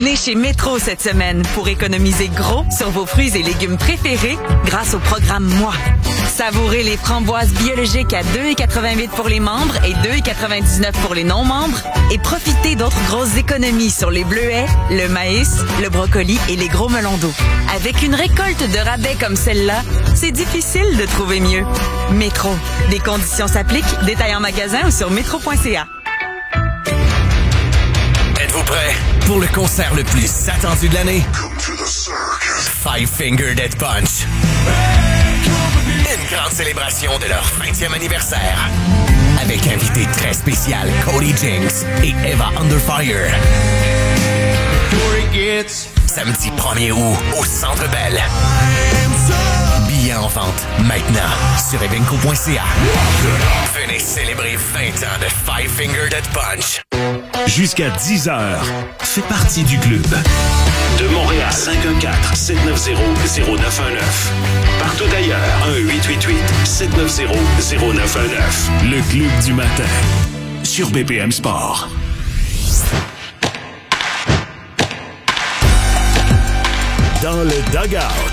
Venez chez Métro cette semaine pour économiser gros sur vos fruits et légumes préférés grâce au programme Moi. Savourez les framboises biologiques à 2,88 pour les membres et 2,99 pour les non-membres et profitez d'autres grosses économies sur les bleuets, le maïs, le brocoli et les gros melons d'eau. Avec une récolte de rabais comme celle-là, c'est difficile de trouver mieux. Métro. Des conditions s'appliquent. Détails en magasin ou sur métro.ca. Êtes-vous prêts pour le concert le plus attendu de l'année? Five Finger Death Punch. Une grande célébration de leur 20e anniversaire. Avec invité très spécial Cody Jinks et Eva Underfire. Samedi 1er août au Centre Bell. Billets en vente maintenant sur evenco.ca. Venez célébrer 20 ans de Five Finger Death Punch. Jusqu'à 10h, fais partie du club. De Montréal, 514-790-0919. Partout ailleurs, 1-888-790-0919. Le club du matin, sur BPM Sport. Dans le dugout.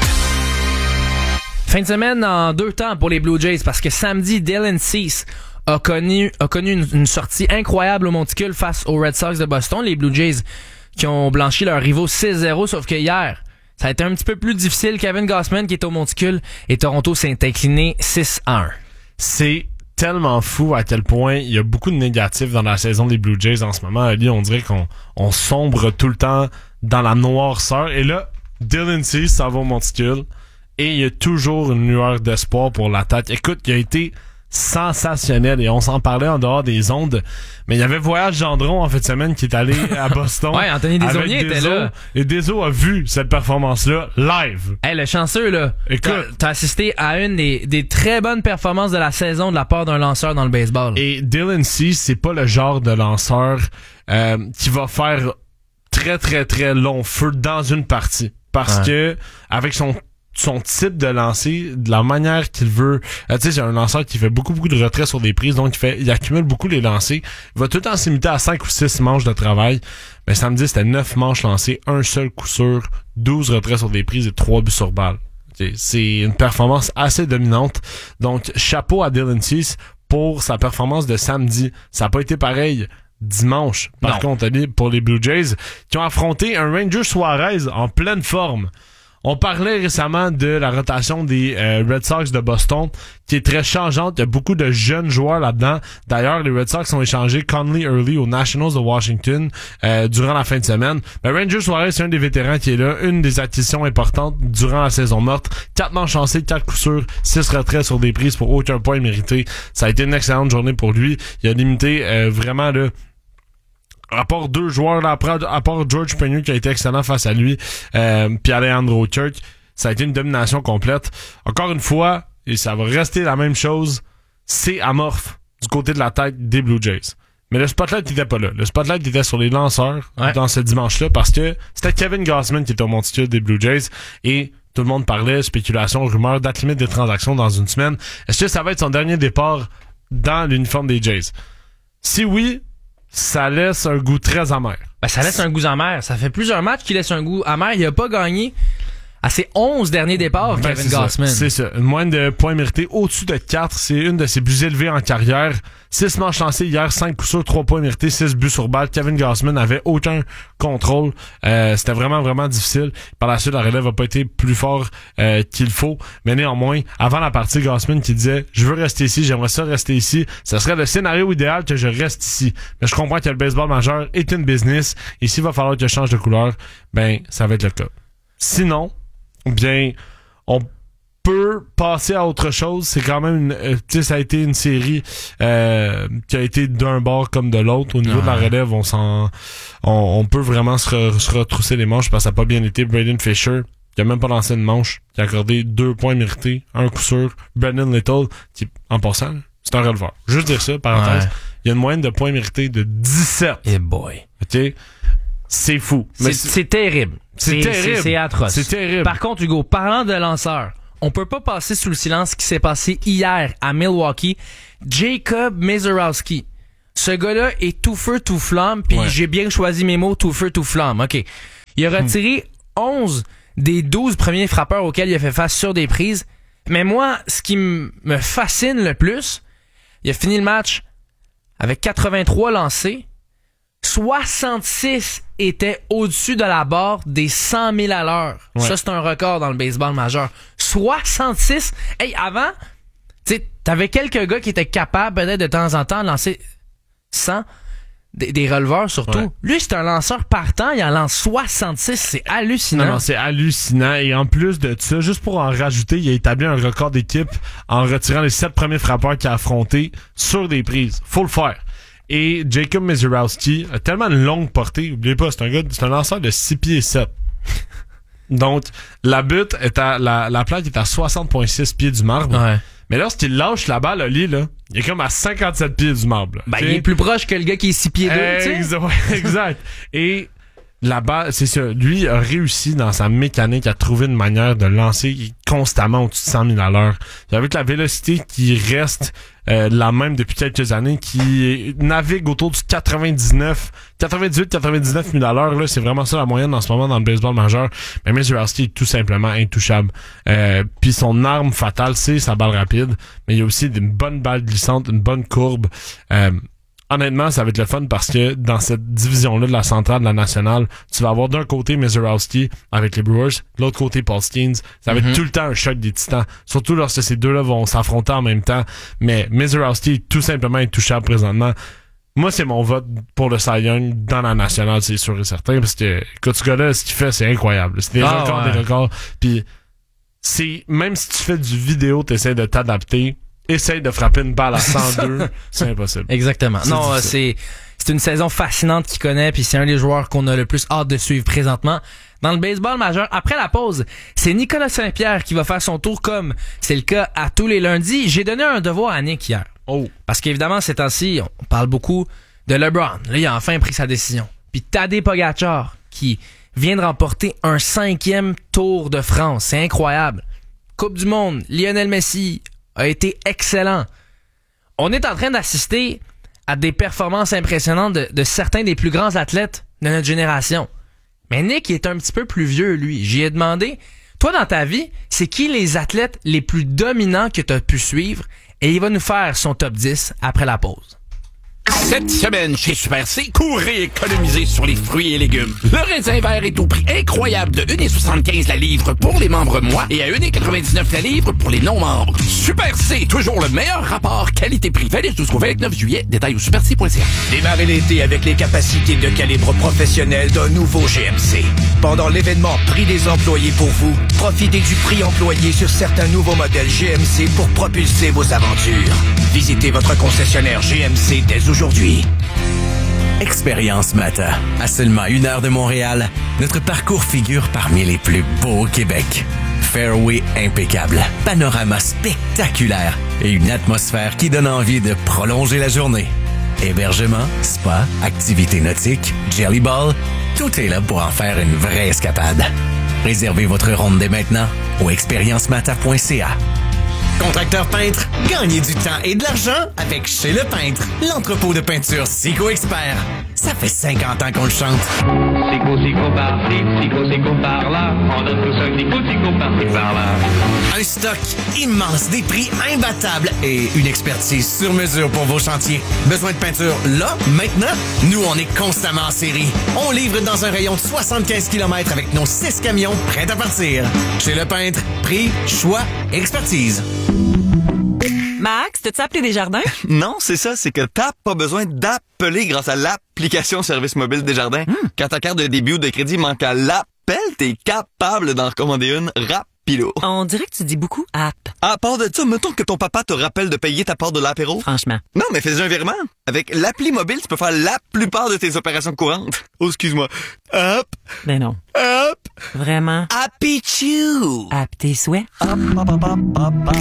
Fin de semaine en 2 temps pour les Blue Jays parce que samedi, Dylan Cease a connu une sortie incroyable au monticule face aux Red Sox de Boston. Les Blue Jays qui ont blanchi leurs rivaux 6-0, sauf que hier, ça a été un petit peu plus difficile. Kevin Gausman qui est au monticule et Toronto s'est incliné 6-1. C'est tellement fou à quel point il y a beaucoup de négatifs dans la saison des Blue Jays en ce moment. Ali, on dirait qu'on sombre tout le temps dans la noirceur. Et là, Dylan Cease, ça va au monticule. Et il y a toujours une lueur d'espoir pour l'attaque. Écoute, il a été sensationnel et on s'en parlait en dehors des ondes. Mais il y avait Voyage Gendron en fin de semaine qui est allé à Boston. Ouais, Anthony Desaulniers était là. Et Deso a vu cette performance-là live. Hey, le chanceux, là. Écoute, t'as assisté à une des très bonnes performances de la saison de la part d'un lanceur dans le baseball. Et Dylan Cease, c'est pas le genre de lanceur qui va faire très, très, très long feu dans une partie. Parce que, avec son type de lancer, de la manière qu'il veut, tu sais, c'est un lanceur qui fait beaucoup de retraits sur des prises, donc il accumule beaucoup les lancers. Il va tout le temps s'imiter à 5 ou 6 manches de travail. Mais samedi, c'était 9 manches lancées, un seul coup sûr, 12 retraits sur des prises et 3 buts sur balle. C'est une performance assez dominante. Donc, chapeau à Dylan Cease pour sa performance de samedi. Ça n'a pas été pareil dimanche. Par contre, pour les Blue Jays, qui ont affronté un Ranger Suarez en pleine forme. On parlait récemment de la rotation des Red Sox de Boston, qui est très changeante. Il y a beaucoup de jeunes joueurs là-dedans. D'ailleurs, les Red Sox ont échangé Conley Early aux Nationals de Washington durant la fin de semaine. Mais Ranger Suarez, c'est un des vétérans qui est là. Une des acquisitions importantes durant la saison morte. 4 manches lancées, 4 coups sûrs, 6 retraits sur des prises pour aucun point mérité. Ça a été une excellente journée pour lui. Il a limité vraiment là. À part 2 joueurs, là, à part George Pena qui a été excellent face à lui, puis Alejandro Kirk, ça a été une domination complète. Encore une fois, et ça va rester la même chose, c'est amorphe du côté de la tête des Blue Jays. Mais le spotlight n'était pas là. Le spotlight était sur les lanceurs dans ce dimanche-là parce que c'était Kevin Gausman qui était au monticule des Blue Jays et tout le monde parlait, spéculation, rumeurs, date limite des transactions dans une semaine. Est-ce que ça va être son dernier départ dans l'uniforme des Jays? Si oui, ça laisse un goût très amer. Ben, ça laisse un goût amer. Ça fait plusieurs matchs qu'il laisse un goût amer. Il a pas gagné à ses 11 derniers départs, Kevin Gausman. C'est ça. Une moyenne de points mérités au-dessus de 4. C'est une de ses plus élevées en carrière. 6 manches lancées hier, 5 coups sûrs, 3 points mérités, 6 buts sur balle. Kevin Gausman n'avait aucun contrôle. C'était vraiment, vraiment difficile. Par la suite, la relève n'a pas été plus fort qu'il faut. Mais néanmoins, avant la partie, Gausman qui disait « Je veux rester ici, j'aimerais ça rester ici. Ce serait le scénario idéal que je reste ici. Mais je comprends que le baseball majeur est une business. Et s'il va falloir que je change de couleur, ben ça va être le cas. Sinon, bien, on peut passer à autre chose. C'est quand même tu sais, ça a été une série qui a été d'un bord comme de l'autre. Au niveau de la relève, on peut vraiment se retrousser les manches parce que ça n'a pas bien été. Braden Fisher, qui a même pas lancé une manche, qui a accordé 2 points mérités, un coup sûr. Brandon Little, qui, en passant, c'est un releveur. Juste dire ça, parenthèse. Il y a une moyenne de points mérités de 17. Eh boy. OK? C'est fou. Mais c'est terrible. C'est terrible. C'est atroce. C'est terrible. Par contre, Hugo, parlant de lanceurs, on peut pas passer sous le silence ce qui s'est passé hier à Milwaukee. Jacob Mezorowski. Ce gars-là est tout feu, tout flamme, puis j'ai bien choisi mes mots, tout feu, tout flamme. OK. Il a retiré 11 des 12 premiers frappeurs auxquels il a fait face sur des prises. Mais moi, ce qui me fascine le plus, il a fini le match avec 83 lancés. 66 étaient au-dessus de la barre des 100 000 à l'heure. Ouais. Ça, c'est un record dans le baseball majeur. 66! Hey, avant, tu sais, t'avais quelques gars qui étaient capables peut-être de temps en temps de lancer 100, des releveurs surtout. Ouais. Lui, c'est un lanceur partant, il en lance 66, c'est hallucinant. Non, c'est hallucinant. Et en plus de ça, juste pour en rajouter, il a établi un record d'équipe en retirant les 7 premiers frappeurs qu'il a affrontés sur des prises. Faut le faire. Et Jacob Misiorowski a tellement une longue portée. Oubliez pas, c'est un lanceur de 6 pieds 7. Donc, la butte est la plaque est à 60,6 pieds du marbre. Ouais. Mais lorsqu'il lâche la balle, Oli, là, il est comme à 57 pieds du marbre. Ben, il est plus proche que le gars qui est 6 pieds 2, tu sais. Exact. Et la balle, c'est ça. Lui a réussi dans sa mécanique à trouver une manière de lancer constamment au-dessus de 100 000 à l'heure. Avec la vélocité qui reste la même depuis quelques années, qui navigue autour du 98-99 000 à l'heure, là, c'est vraiment ça la moyenne en ce moment dans le baseball majeur. Mais Misiorowski est tout simplement intouchable. Puis son arme fatale, c'est sa balle rapide, mais il y a aussi une bonne balle glissante, une bonne courbe. Honnêtement, ça va être le fun parce que dans cette division-là de la centrale, de la nationale, tu vas avoir d'un côté Misiorowski avec les Brewers, de l'autre côté Paul Skeens. Ça va être tout le temps un choc des titans. Surtout lorsque ces deux-là vont s'affronter en même temps. Mais Misiorowski est tout simplement intouchable présentement. Moi, c'est mon vote pour le Cy Young dans la nationale, c'est sûr et certain. Parce que, écoute, ce gars-là, ce qu'il fait, c'est incroyable. C'est des records. Puis, c'est, même si tu fais du vidéo, t'essaies de t'adapter. Essaye de frapper une balle à 102, c'est impossible. Exactement. C'est une saison fascinante qu'il connaît, puis c'est un des joueurs qu'on a le plus hâte de suivre présentement. Dans le baseball majeur, après la pause, c'est Nicolas Saint-Pierre qui va faire son tour comme c'est le cas à tous les lundis. J'ai donné un devoir à Nick hier. Oh. Parce qu'évidemment, ces temps-ci, on parle beaucoup de LeBron. Là, il a enfin pris sa décision. Puis Tadej Pogačar, qui vient de remporter un 5e Tour de France. C'est incroyable. Coupe du Monde, Lionel Messi a été excellent. On est en train d'assister à des performances impressionnantes de certains des plus grands athlètes de notre génération. Mais Nick est un petit peu plus vieux, lui. J'y ai demandé, toi dans ta vie, c'est qui les athlètes les plus dominants que tu as pu suivre? Et il va nous faire son top 10 après la pause. Cette semaine, chez Super C, courez économiser sur les fruits et légumes. Le raisin vert est au prix incroyable de 1,75 la livre pour les membres mois et à 1,99 la livre pour les non-membres. Super C, toujours le meilleur rapport qualité-prix. Valide jusqu'au 29 juillet. Détails au superc.ca. Démarrez l'été avec les capacités de calibre professionnel d'un nouveau GMC. Pendant l'événement Prix des employés pour vous, profitez du prix employé sur certains nouveaux modèles GMC pour propulser vos aventures. Visitez votre concessionnaire GMC dès aujourd'hui. Expérience Mata. À seulement 1 heure de Montréal, notre parcours figure parmi les plus beaux au Québec. Fairway impeccable, panorama spectaculaire et une atmosphère qui donne envie de prolonger la journée. Hébergement, spa, activités nautiques, jelly ball, tout est là pour en faire une vraie escapade. Réservez votre ronde dès maintenant au expériencemata.ca. Contracteur peintre, gagnez du temps et de l'argent avec Chez Le Peintre, l'entrepôt de peinture Sico Expert. Ça fait 50 ans qu'on le chante. Sico par-ci, Sico par-là, on donne tout ça, Sico par-ci, par-là. Un stock immense, des prix imbattables et une expertise sur mesure pour vos chantiers. Besoin de peinture là, maintenant? Nous, on est constamment en série. On livre dans un rayon de 75 km avec nos 6 camions prêts à partir. Chez Le Peintre, prix, choix, expertise. Max, t'as-tu appelé Desjardins? Non, c'est ça, c'est que t'as pas besoin d'appeler grâce à l'application Service Mobile Desjardins. Quand ta carte de débit ou de crédit manque à l'appel, t'es capable d'en recommander une rapido. On dirait que tu dis beaucoup app. À part de ça, mettons que ton papa te rappelle de payer ta part de l'apéro. Franchement. Non, mais fais un virement. Avec l'appli mobile, tu peux faire la plupart de tes opérations courantes. Oh, excuse-moi. Hop. Ben non. Hop. Vraiment. Happy Chew. App tes souhaits. Hop, hop, hop, hop, hop, hop.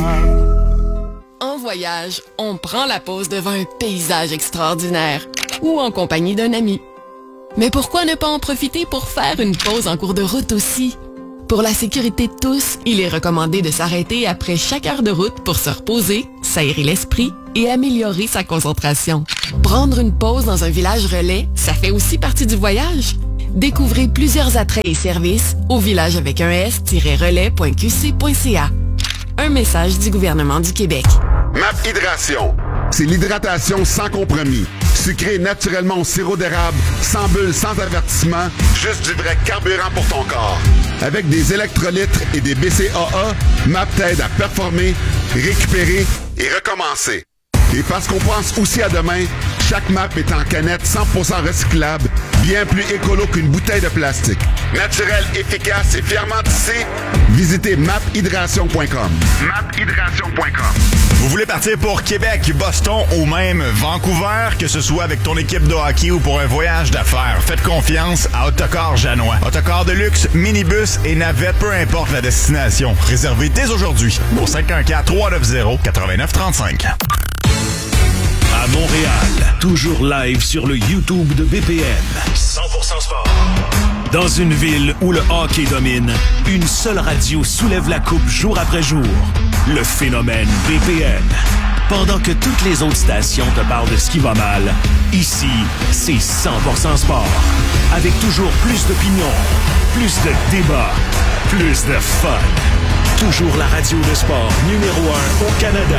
En voyage, on prend la pause devant un paysage extraordinaire ou en compagnie d'un ami. Mais pourquoi ne pas en profiter pour faire une pause en cours de route aussi? Pour la sécurité de tous, il est recommandé de s'arrêter après chaque heure de route pour se reposer, s'aérer l'esprit et améliorer sa concentration. Prendre une pause dans un village relais, ça fait aussi partie du voyage. Découvrez plusieurs attraits et services au village avec un s-relais.qc.ca. Un message du gouvernement du Québec. MAP Hydration. C'est l'hydratation sans compromis. Sucré naturellement au sirop d'érable, sans bulles, sans avertissement, juste du vrai carburant pour ton corps. Avec des électrolytes et des BCAA, MAP t'aide à performer, récupérer et recommencer. Et parce qu'on pense aussi à demain, chaque MAP est en canette 100% recyclable, bien plus écolo qu'une bouteille de plastique. Naturel, efficace et fièrement tissé, visitez maphydration.com. maphydration.com. Vous voulez partir pour Québec, Boston ou même Vancouver, que ce soit avec ton équipe de hockey ou pour un voyage d'affaires, faites confiance à Autocar Janois. Autocar de luxe, minibus et navette, peu importe la destination. Réservez dès aujourd'hui au 514-390-8935. À Montréal, toujours live sur le YouTube de BPM. 100% sport. Dans une ville où le hockey domine, une seule radio soulève la coupe jour après jour. Le phénomène BPM. Pendant que toutes les autres stations te parlent de ce qui va mal, ici, c'est 100% sport. Avec toujours plus d'opinions, plus de débats, plus de fun. Toujours la radio de sport numéro 1 au Canada.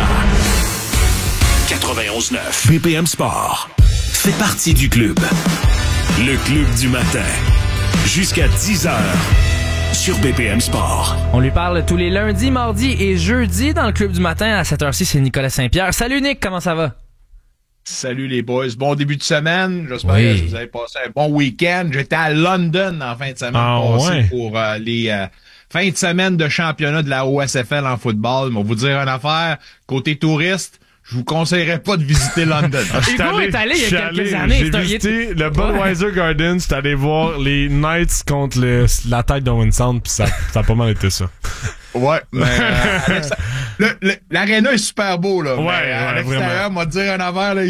91.9 BPM Sport fait partie du club. Le club du matin. Jusqu'à 10h sur BPM Sport. On lui parle tous les lundis, mardis et jeudis dans le club du matin. À cette heure-ci, c'est Nicolas Saint-Pierre. Salut Nick, comment ça va? Salut les boys, bon début de semaine. J'espère que vous avez passé un bon week-end. J'étais à London en fin de semaine pour les fins de semaine de championnat de la OSFL en football. Mais on va vous dire une affaire, côté touriste, je vous conseillerais pas de visiter London. Hugo est allé il y a quelques années. J'ai visité le Budweiser Garden, j'étais allé voir les Knights contre la tête de Winston, pis ça a pas mal été ça. Ouais, mais l'aréna est super beau, là. Ouais, à l'extérieur, moi dire un affaire, là,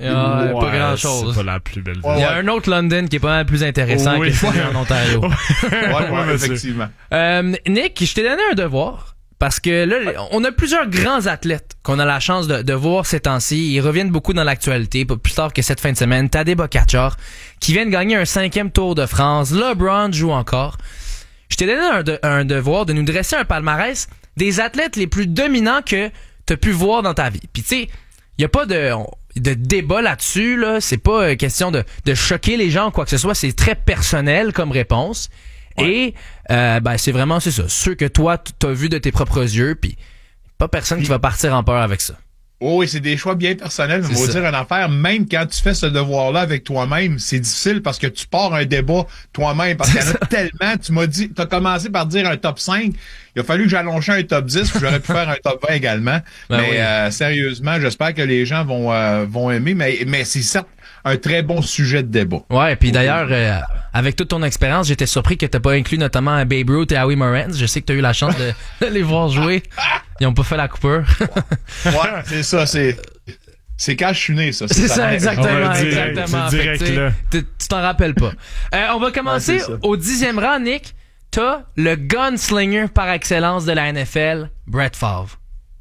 pas grand-chose. C'est pas la plus belle ville. Il y a un autre London qui est pas mal plus intéressant que celui en Ontario. ouais, effectivement. Nick, je t'ai donné un devoir. Parce que là, on a plusieurs grands athlètes qu'on a la chance de voir ces temps-ci. Ils reviennent beaucoup dans l'actualité. Pas plus tard que cette fin de semaine, Tadej Pogačar, qui vient de gagner un 5e Tour de France. LeBron joue encore. Je t'ai donné un devoir de nous dresser un palmarès des athlètes les plus dominants que t'as pu voir dans ta vie. Puis tu sais, il y a pas de débat là-dessus. Là. C'est pas question de choquer les gens ou quoi que ce soit. C'est très personnel comme réponse. Ouais. Et c'est vraiment ça, ceux que toi t'as vu de tes propres yeux, puis pas personne qui va partir en peur avec ça. Oh oui, c'est des choix bien personnels, mais on va dire une affaire, même quand tu fais ce devoir-là avec toi-même, c'est difficile parce que tu pars un débat toi-même, parce qu'il y en a tellement, tu m'as dit, t'as commencé par dire un top 5, il a fallu que j'allonge un top 10, puis j'aurais pu faire un top 20 également, sérieusement, j'espère que les gens vont aimer, mais c'est certes un très bon sujet de débat. Ouais, puis d'ailleurs, avec toute ton expérience, j'étais surpris que t'as pas inclus notamment Babe Ruth et Howie Morans. Je sais que t'as eu la chance de les voir jouer. Ils ont pas fait la coupure. Ouais, c'est ça, c'est quand je suis né, ça. C'est ça, exactement. C'est direct, là. Tu t'en rappelles pas. On va commencer au 10e rang, Nick. T'as le gunslinger par excellence de la NFL, Brett Favre.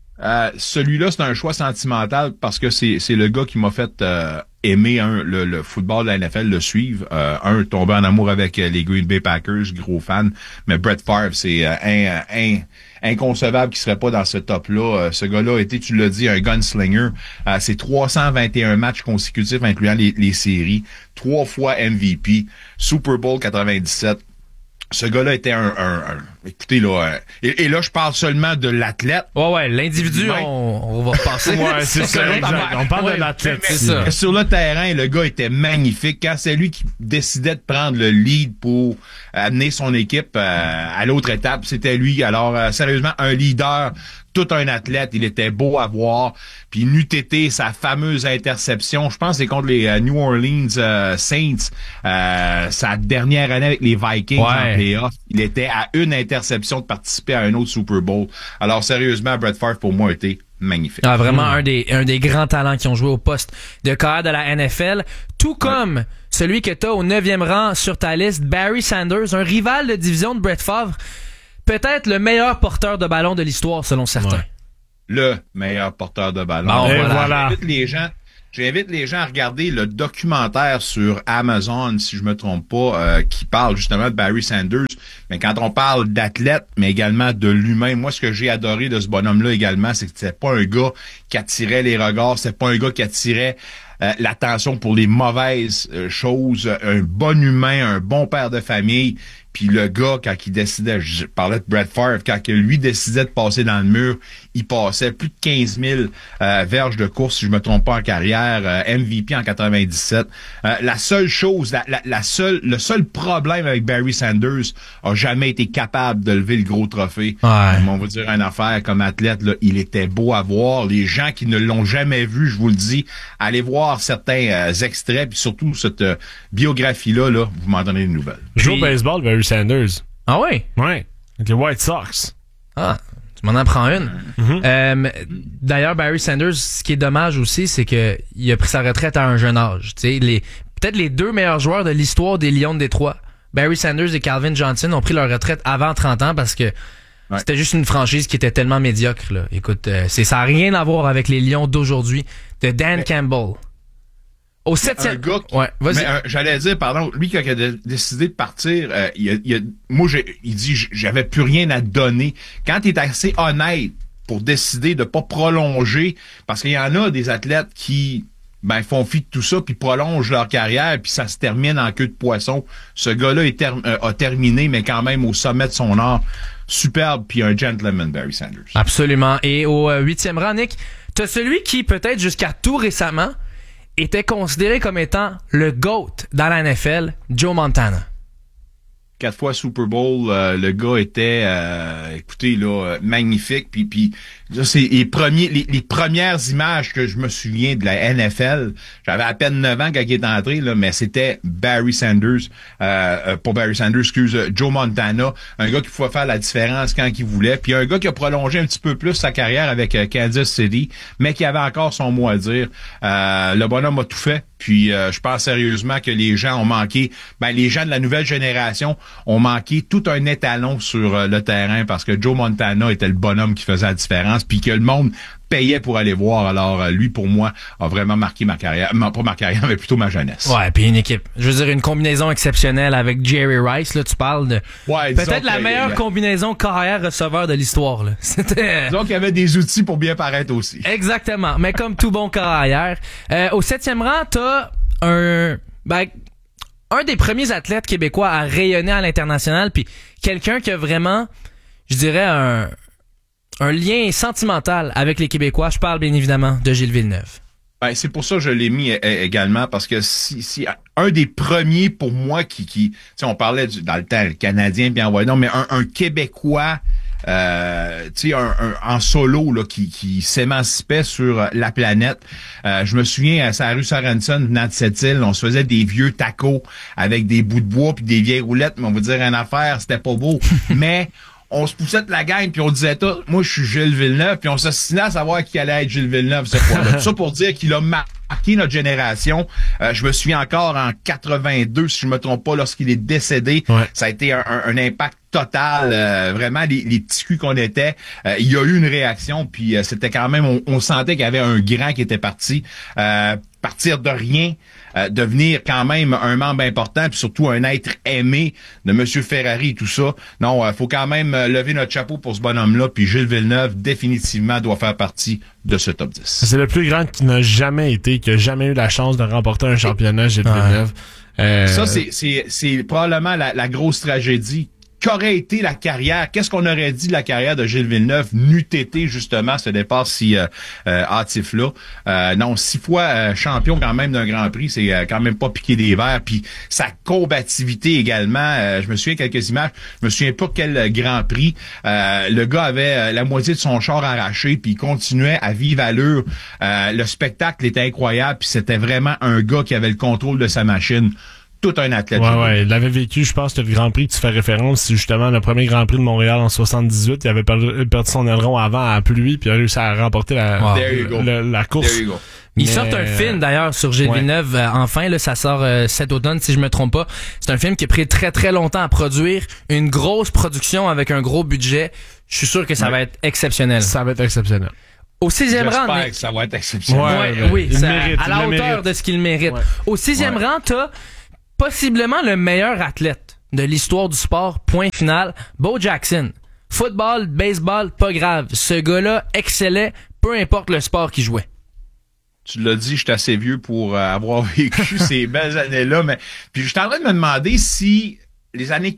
Celui-là, c'est un choix sentimental parce que c'est le gars qui m'a fait aimer le football de la NFL, le suivre. Tomber en amour avec les Green Bay Packers, gros fan. Mais Brett Favre, c'est inconcevable qu'il serait pas dans ce top-là. Ce gars-là a été, tu l'as dit, un gunslinger. C'est 321 matchs consécutifs, incluant les séries. 3 fois MVP. Super Bowl 97. Ce gars-là était écoutez, là, et là, je parle seulement de l'athlète. Ouais, l'individu, on va passer. Ouais, c'est ça, exact. On parle de l'athlète. C'est ça. Sur le terrain, le gars était magnifique. Quand c'est lui qui décidait de prendre le lead pour amener son équipe à l'autre étape, c'était lui. Alors, sérieusement, un leader, tout un athlète, il était beau à voir. Puis n'eût été sa fameuse interception, je pense que c'est contre les New Orleans Saints, sa dernière année avec les Vikings en playoff. Il était à une interception de participer à un autre Super Bowl. Alors sérieusement, Brett Favre pour moi a été magnifique. Ah, vraiment un des grands talents qui ont joué au poste de carrière de la NFL, tout comme celui que t'as au 9e rang sur ta liste, Barry Sanders, un rival de division de Brett Favre. Peut-être le meilleur porteur de ballon de l'histoire, selon certains. Le meilleur porteur de ballon. Bon, voilà. Les gens, J'invite les gens à regarder le documentaire sur Amazon, si je me trompe pas, qui parle justement de Barry Sanders. Mais quand on parle d'athlète, mais également de l'humain, moi, ce que j'ai adoré de ce bonhomme-là également, c'est que c'était pas un gars qui attirait les regards, c'était pas un gars qui attirait l'attention pour les mauvaises choses, un bon humain, un bon père de famille. Puis le gars, quand il décidait, je parlais de Brett Favre, quand lui décidait de passer dans le mur, il passait plus de 15 000 verges de course, si je me trompe pas, en carrière, MVP en 97. La seule chose, le seul problème avec Barry Sanders a jamais été capable de lever le gros trophée. Ouais. On va dire une affaire, comme athlète, là, il était beau à voir. Les gens qui ne l'ont jamais vu, je vous le dis, allez voir certains extraits, puis surtout cette biographie-là, là, vous m'en donnez des nouvelles. Joue au baseball, Barry Sanders. Ah oui? Ouais. Avec les White Sox. Ah, tu m'en apprends une. D'ailleurs, Barry Sanders, ce qui est dommage aussi, c'est que il a pris sa retraite à un jeune âge. Tu sais, peut-être les deux meilleurs joueurs de l'histoire des Lions de Détroit, Barry Sanders et Calvin Johnson, ont pris leur retraite avant 30 ans parce que c'était juste une franchise qui était tellement médiocre, là. Écoute, ça n'a rien à voir avec les Lions d'aujourd'hui, de Dan Campbell. Au 7e. Ouais, vas-y. Mais j'allais dire, pardon, lui, quand il a décidé de partir, il dit, j'avais plus rien à donner. Quand il est assez honnête pour décider de pas prolonger, parce qu'il y en a des athlètes qui, font fi de tout ça, puis prolongent leur carrière, puis ça se termine en queue de poisson. Ce gars-là a terminé, mais quand même au sommet de son art. Superbe, puis un gentleman, Barry Sanders. Absolument. Et au 8e rang, Nick, t'as celui qui, peut-être jusqu'à tout récemment, était considéré comme étant le GOAT dans la NFL, Joe Montana. 4 fois Super Bowl, le gars était, écoutez, là, magnifique. Puis là, c'est les premières images que je me souviens de la NFL. J'avais à peine 9 ans quand il est entré, là, mais c'était Barry Sanders, Joe Montana, un gars qui pouvait faire la différence quand il voulait. Puis un gars qui a prolongé un petit peu plus sa carrière avec Kansas City, mais qui avait encore son mot à dire. Le bonhomme a tout fait. Puis je pense sérieusement que les gens ont manqué, les gens de la nouvelle génération ont manqué tout un étalon sur le terrain parce que Joe Montana était le bonhomme qui faisait la différence puis que le monde payait pour aller voir. Alors lui, pour moi, a vraiment marqué ma carrière. Pas ma carrière, mais plutôt ma jeunesse. Ouais, puis une équipe. Je veux dire, une combinaison exceptionnelle avec Jerry Rice. Là, tu parles de peut-être la meilleure combinaison carrière-receveur de l'histoire. Là. C'était. Donc, il y avait des outils pour bien paraître aussi. Exactement. Mais comme tout bon carrière. Au 7e rang, t'as un des premiers athlètes québécois à rayonner à l'international, puis quelqu'un qui a vraiment, je dirais, un lien sentimental avec les Québécois. Je parle bien évidemment de Gilles Villeneuve. C'est pour ça que je l'ai mis également, parce que si un des premiers pour moi qui on parlait dans le temps, le Canadien, bien non, mais un Québécois, en solo là qui s'émancipait sur la planète. Je me souviens à sa rue Sorensen, venant de cette île, on se faisait des vieux tacos avec des bouts de bois puis des vieilles roulettes, mais on va dire une affaire, c'était pas beau, mais on se poussait de la gang puis on disait tout, moi je suis Gilles Villeneuve, puis on s'assinait à savoir qui allait être Gilles Villeneuve cette fois-là. Tout ça pour dire qu'il a marqué notre génération. Je me souviens encore en 82, si je me trompe pas, lorsqu'il est décédé, ça a été un impact total, vraiment les petits culs qu'on était. Il y a eu une réaction, puis c'était quand même, on sentait qu'il y avait un grand qui était parti. Partir de rien, devenir quand même un membre important, puis surtout un être aimé de Monsieur Ferrari et tout ça. Non, faut quand même lever notre chapeau pour ce bonhomme-là, puis Gilles Villeneuve définitivement doit faire partie de ce top 10. C'est le plus grand qui n'a jamais été, qui a jamais eu la chance de remporter un championnat, Gilles Villeneuve. Ça, c'est probablement la grosse tragédie. Qu'aurait été la carrière? Qu'est-ce qu'on aurait dit de la carrière de Gilles Villeneuve n'eût été justement ce départ si hâtif-là? Non, 6 fois champion quand même d'un Grand Prix, c'est quand même pas piqué des verres. Puis sa combativité également. Je me souviens quelques images. Je me souviens pas quel Grand Prix. Le gars avait la moitié de son char arraché, puis il continuait à vive allure. Le spectacle était incroyable, puis c'était vraiment un gars qui avait le contrôle de sa machine. Tout un athlète. Ouais, il l'avait vécu, je pense, le Grand Prix que tu fais référence, c'est justement le premier Grand Prix de Montréal en 78. Il avait perdu son aileron avant à pluie, puis il a réussi à remporter la course. Ils sortent un film d'ailleurs sur Gilles Villeneuve. Enfin, là, ça sort cet automne, si je me trompe pas. C'est un film qui a pris très très longtemps à produire, une grosse production avec un gros budget. Je suis sûr que ça va être exceptionnel. Ça va être exceptionnel. Au 6e rang, J'espère que ça va être exceptionnel. Oui, il ça, mérite, à la il le hauteur mérite. de ce qu'il mérite. Ouais. Au 6e rang, t'as possiblement le meilleur athlète de l'histoire du sport, point final, Bo Jackson. Football, baseball, pas grave. Ce gars-là excellait, peu importe le sport qu'il jouait. Tu l'as dit, je suis assez vieux pour avoir vécu ces belles années-là, mais puis je suis en train de me demander si les années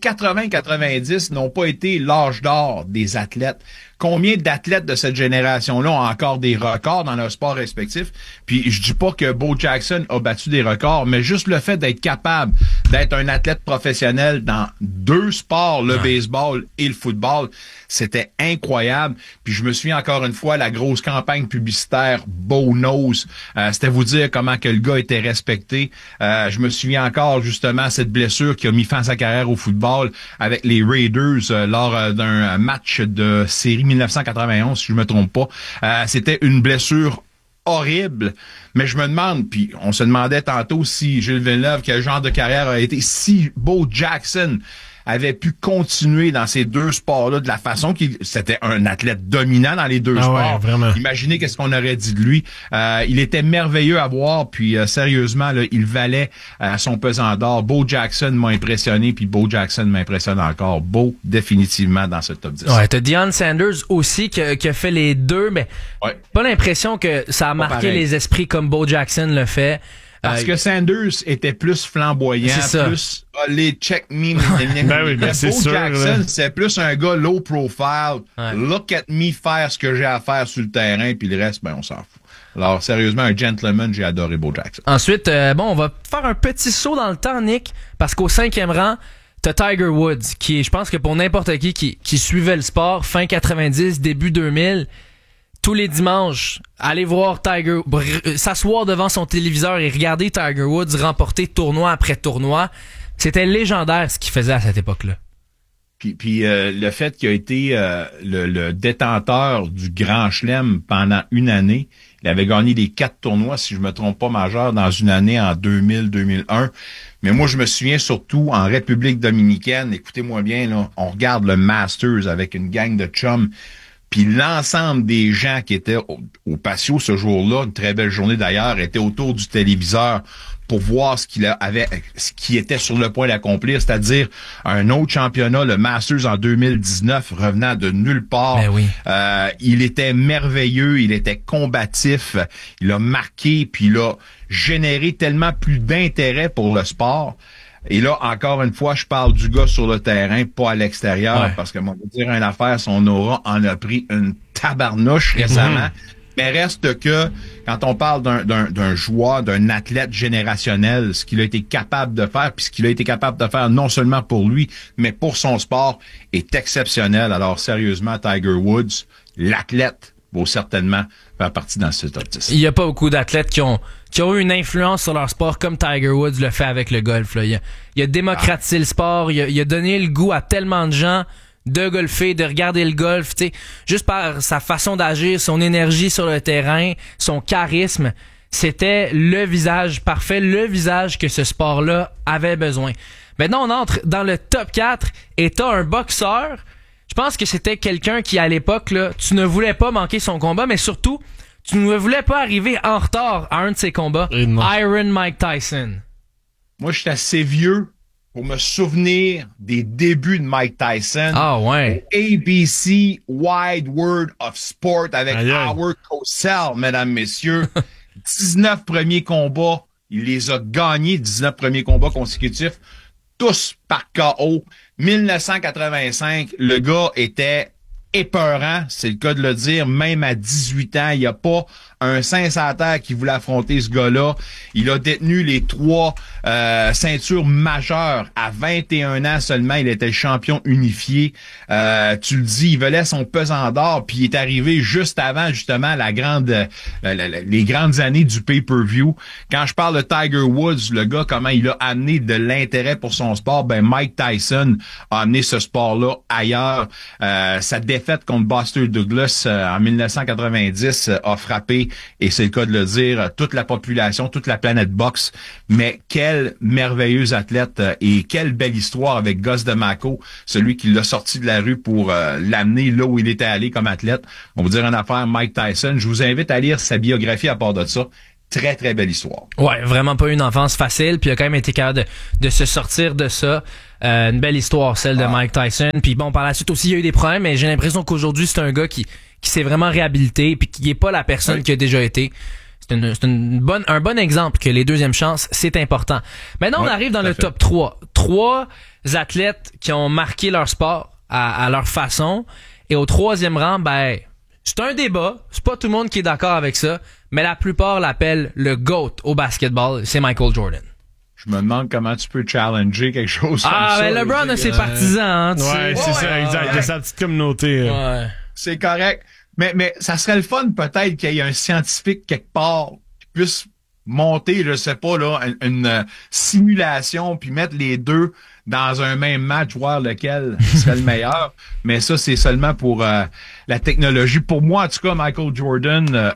80-90 n'ont pas été l'âge d'or des athlètes. Combien d'athlètes de cette génération-là ont encore des records dans leur sport respectif? Puis je dis pas que Bo Jackson a battu des records, mais juste le fait d'être capable d'être un athlète professionnel dans 2 sports, le baseball et le football, c'était incroyable. Puis je me souviens encore une fois la grosse campagne publicitaire Bo Knows. C'était vous dire comment que le gars était respecté. Je me souviens encore justement cette blessure qui a mis fin à sa carrière au football avec les Raiders lors d'un match de série 1991, si je me trompe pas. C'était une blessure horrible, mais je me demande, puis on se demandait tantôt si Gilles Villeneuve, quel genre de carrière a été, si Bo Jackson avait pu continuer dans ces 2 sports-là de la façon qu'il... C'était un athlète dominant dans les 2 sports. Ouais, vraiment. Imaginez qu'est-ce qu'on aurait dit de lui. Il était merveilleux à voir, puis sérieusement, là, il valait son pesant d'or. Bo Jackson m'a impressionné, puis Bo Jackson m'impressionne encore. Bo, définitivement, dans ce top 10. Ouais, t'as Deion Sanders aussi qui a fait les 2, mais pas l'impression que ça a marqué pareil. les esprits comme Bo Jackson le fait. Parce que Sanders était plus flamboyant, plus les check me. Ben oui, ben c'est Bo sûr, Jackson, là. c'est plus un gars low profile. Look at me faire ce que j'ai à faire sur le terrain, puis le reste, ben on s'en fout. Alors sérieusement, un gentleman, j'ai adoré Bo Jackson. Ensuite, on va faire un petit saut dans le temps, Nick, parce qu'au 5e rang, t'as Tiger Woods, qui est, je pense que pour n'importe qui suivait le sport, fin 90, début 2000, tous les dimanches, aller voir Tiger, s'asseoir devant son téléviseur et regarder Tiger Woods remporter tournoi après tournoi, c'était légendaire ce qu'il faisait à cette époque-là. Puis le fait qu'il a été le détenteur du Grand Chelem pendant une année, il avait gagné les 4 tournois, si je me trompe pas, majeurs dans une année en 2000-2001. Mais moi, je me souviens surtout en République dominicaine, écoutez-moi bien, là, on regarde le Masters avec une gang de chums. Puis l'ensemble des gens qui étaient au patio ce jour-là, une très belle journée d'ailleurs, étaient autour du téléviseur pour voir ce qui était sur le point d'accomplir, c'est-à-dire un autre championnat, le Masters en 2019, revenant de nulle part. Ben oui. Il était merveilleux, il était combatif, il a marqué, puis il a généré tellement plus d'intérêt pour le sport. Et là, encore une fois, je parle du gars sur le terrain, pas à l'extérieur, parce que, on va dire une affaire, son aura en a pris une tabarnouche récemment. Mais reste que, quand on parle d'un joueur, d'un athlète générationnel, ce qu'il a été capable de faire, puis ce qu'il a été capable de faire non seulement pour lui, mais pour son sport, est exceptionnel. Alors, sérieusement, Tiger Woods, l'athlète, vaut certainement faire partie dans ce top 10. Il y a pas beaucoup d'athlètes qui ont eu une influence sur leur sport comme Tiger Woods le fait avec le golf, là. Il a démocratisé le sport, il a donné le goût à tellement de gens de golfer, de regarder le golf, tu sais, juste par sa façon d'agir, son énergie sur le terrain, son charisme, c'était le visage parfait, le visage que ce sport-là avait besoin. Maintenant, on entre dans le top 4 et t'as un boxeur. Je pense que c'était quelqu'un qui, à l'époque, là, tu ne voulais pas manquer son combat, mais surtout, tu ne voulais pas arriver en retard à un de ses combats. Iron Mike Tyson. Moi, je suis assez vieux pour me souvenir des débuts de Mike Tyson. Ah ouais. ABC Wide World of Sport avec Howard Cosell, mesdames, messieurs. 19 premiers combats. Il les a gagnés, 19 premiers combats consécutifs, tous par KO. 1985, le gars était épeurant, c'est le cas de le dire, même à 18 ans, il n'y a pas un saint sur la terre qui voulait affronter ce gars-là. Il a détenu les 3 ceintures majeures à 21 ans seulement. Il était le champion unifié. Tu le dis, il volait son pesant d'or, puis il est arrivé juste avant justement les grandes années du pay-per-view. Quand je parle de Tiger Woods, le gars, comment il a amené de l'intérêt pour son sport, ben Mike Tyson a amené ce sport-là ailleurs. Sa défaite défaite contre Buster Douglas en 1990 a frappé, et c'est le cas de le dire, toute la population, toute la planète boxe. Mais quel merveilleux athlète et quelle belle histoire avec Gus DeMaco, celui qui l'a sorti de la rue pour l'amener là où il était allé comme athlète. On va vous dire une affaire, Mike Tyson. Je vous invite à lire sa biographie à part de ça. Très, très belle histoire. Ouais, vraiment pas une enfance facile, puis il a quand même été capable de se sortir de ça. Une belle histoire, celle de Mike Tyson. Puis bon, par la suite aussi, il y a eu des problèmes, mais j'ai l'impression qu'aujourd'hui, c'est un gars qui s'est vraiment réhabilité, puis qui est pas la personne qui a déjà été. C'est un bon exemple que les deuxièmes chances, c'est important. Maintenant, on arrive dans le top 3. 3 athlètes qui ont marqué leur sport à leur façon. Et au 3e rang, ben, c'est un débat. C'est pas tout le monde qui est d'accord avec ça. Mais la plupart l'appellent le GOAT au basketball. C'est Michael Jordan. Je me demande comment tu peux challenger quelque chose comme ça. Ah, ben LeBron a ses partisans, hein, tu sais. C'est ça, exact. Il a sa petite communauté. Ouais. C'est correct. Mais ça serait le fun peut-être qu'il y ait un scientifique quelque part qui puisse monter, je sais pas, là, une simulation puis mettre les deux dans un même match, voir lequel serait le meilleur. Mais ça, c'est seulement pour la technologie. Pour moi, en tout cas, Michael Jordan,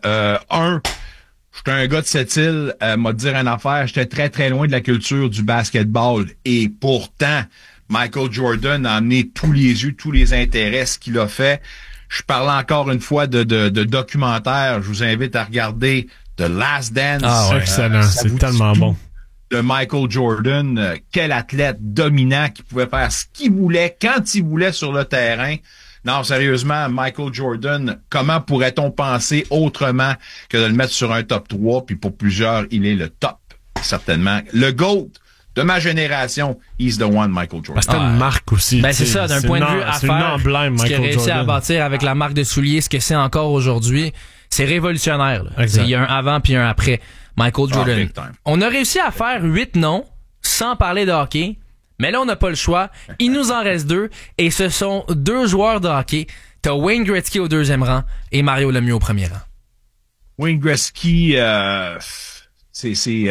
j'étais un gars de cette île, m'a dire une affaire, j'étais très, très loin de la culture du basketball. Et pourtant, Michael Jordan a amené tous les yeux, tous les intérêts, ce qu'il a fait. Je parlais encore une fois de documentaire. Je vous invite à regarder The Last Dance. Ah ouais, excellent, c'est tellement bon. De Michael Jordan, quel athlète dominant qui pouvait faire ce qu'il voulait, quand il voulait sur le terrain. Non, sérieusement, Michael Jordan, comment pourrait-on penser autrement que de le mettre sur un top 3? Puis pour plusieurs, il est le top, certainement. Le GOAT de ma génération, he's the one, Michael Jordan. C'était une marque aussi. Ben c'est ça, d'un point de vue affaire, emblème, ce qu'il a réussi à bâtir avec la marque de souliers, ce que c'est encore aujourd'hui, c'est révolutionnaire. Là. Il y a un avant puis un après. Michael Jordan. On a réussi à faire 8 noms sans parler de hockey, mais là, on n'a pas le choix. Il nous en reste 2, et ce sont 2 joueurs de hockey. T'as Wayne Gretzky au 2e rang et Mario Lemieux au 1er rang. Wayne Gretzky, c'est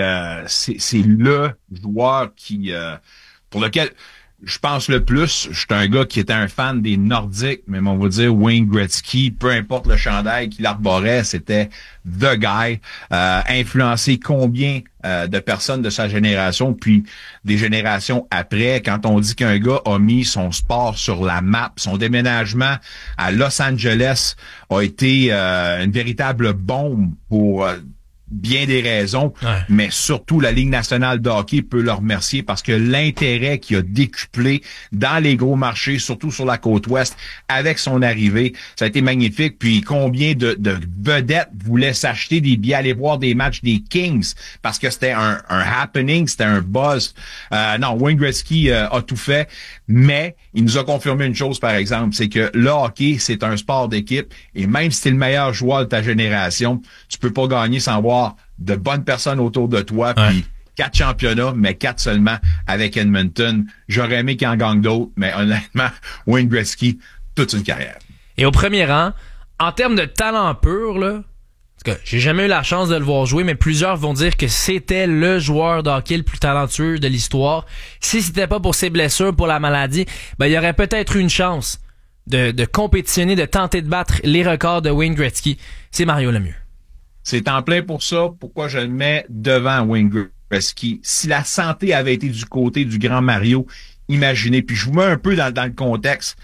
le joueur qui pour lequel je pense le plus. Je suis un gars qui était un fan des Nordiques, mais on va dire Wayne Gretzky, peu importe le chandail qu'il arborait, c'était the guy. Influencé combien de personnes de sa génération, puis des générations après, quand on dit qu'un gars a mis son sport sur la map, son déménagement à Los Angeles a été une véritable bombe pour bien des raisons, mais surtout la Ligue nationale de hockey peut le remercier parce que l'intérêt qu'il a décuplé dans les gros marchés, surtout sur la côte ouest, avec son arrivée, ça a été magnifique. Puis combien de vedettes voulaient s'acheter des billets, aller voir des matchs des Kings parce que c'était un happening, c'était un buzz. Non, Wayne Gretzky a tout fait, mais il nous a confirmé une chose, par exemple, c'est que le hockey, c'est un sport d'équipe, et même si t'es le meilleur joueur de ta génération, tu peux pas gagner sans avoir de bonnes personnes autour de toi, puis 4 championnats, mais 4 seulement avec Edmonton. J'aurais aimé qu'il en gagne d'autres, mais honnêtement, Wayne Gretzky, toute une carrière. Et au 1er rang, en termes de talent pur, là, parce que j'ai jamais eu la chance de le voir jouer, mais plusieurs vont dire que c'était le joueur de hockey le plus talentueux de l'histoire. Si c'était pas pour ses blessures, pour la maladie, ben il y aurait peut-être eu une chance de compétitionner, de tenter de battre les records de Wayne Gretzky. C'est Mario Lemieux. C'est en plein pour ça, pourquoi je le mets devant Wayne Gretzky. Si la santé avait été du côté du grand Mario, imaginez. Puis je vous mets un peu dans le contexte.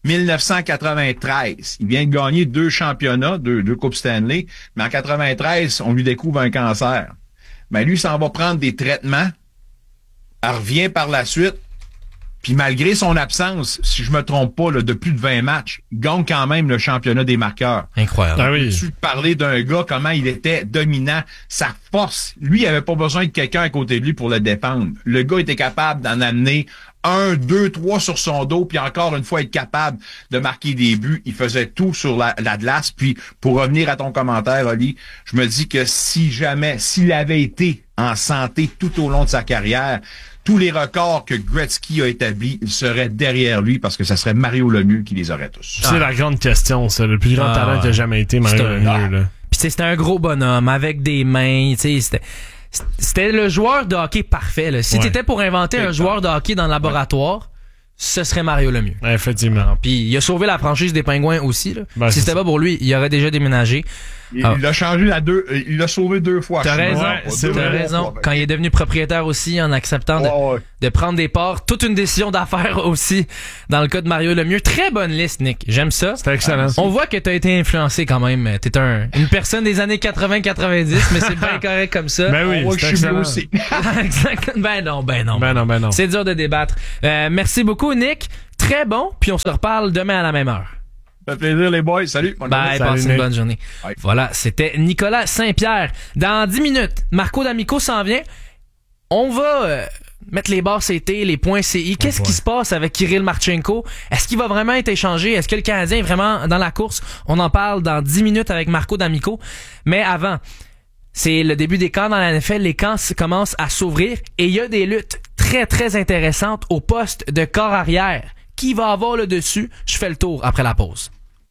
1993, il vient de gagner 2 championnats, 2 Coupes Stanley, mais en 93, on lui découvre un cancer. Mais lui, s'en va prendre des traitements, elle revient par la suite, puis malgré son absence, si je me trompe pas, là, de plus de 20 matchs, il gagne quand même le championnat des marqueurs. Incroyable. Ah oui. Tu parler d'un gars, comment il était dominant, sa force. Lui, il avait pas besoin de quelqu'un à côté de lui pour le défendre. Le gars était capable d'en amener 1, 2, 3 sur son dos, puis encore une fois être capable de marquer des buts. Il faisait tout sur la glace. Puis pour revenir à ton commentaire, Oli, je me dis que s'il avait été en santé tout au long de sa carrière, tous les records que Gretzky a établis, il serait derrière lui parce que ça serait Mario Lemieux qui les aurait tous. C'est la grande question, ça. Le plus grand talent qui a jamais été Mario Lemieux. Là. Puis c'était un gros bonhomme avec des mains, tu sais, c'était le joueur de hockey parfait. Là. Si t'étais pour inventer un joueur de hockey dans le laboratoire, ce serait Mario Lemieux. Effectivement. Puis il a sauvé la franchise des Pingouins aussi. Là. Ben, si c'était pas pour lui, il aurait déjà déménagé. Il l'a changé il l'a sauvé 2 fois. T'as raison. T'as raison. Quand il est devenu propriétaire aussi, en acceptant de prendre des parts, toute une décision d'affaires aussi, dans le cas de Mario Lemieux. Très bonne liste, Nick. J'aime ça. C'était excellent. On voit que t'as été influencé quand même. T'es une personne des années 80-90, mais c'est bien correct comme ça. Ben oui, je suis bleu aussi. Exactement. Ben non. C'est dur de débattre. Merci beaucoup, Nick. Très bon. Puis on se reparle demain à la même heure. Ça fait plaisir, les boys. Salut. Bye, passez une bonne journée. Bye. Voilà, c'était Nicolas Saint-Pierre. Dans 10 minutes, Marco D'Amico s'en vient. On va mettre les barres CT, les points CI. Qu'est-ce qui se passe avec Kirill Marchenko? Est-ce qu'il va vraiment être échangé? Est-ce que le Canadien est vraiment dans la course? On en parle dans 10 minutes avec Marco D'Amico. Mais avant, c'est le début des camps dans la NFL. Les camps commencent à s'ouvrir et il y a des luttes très, très intéressantes au poste de corps arrière. Qui va avoir le dessus? Je fais le tour après la pause.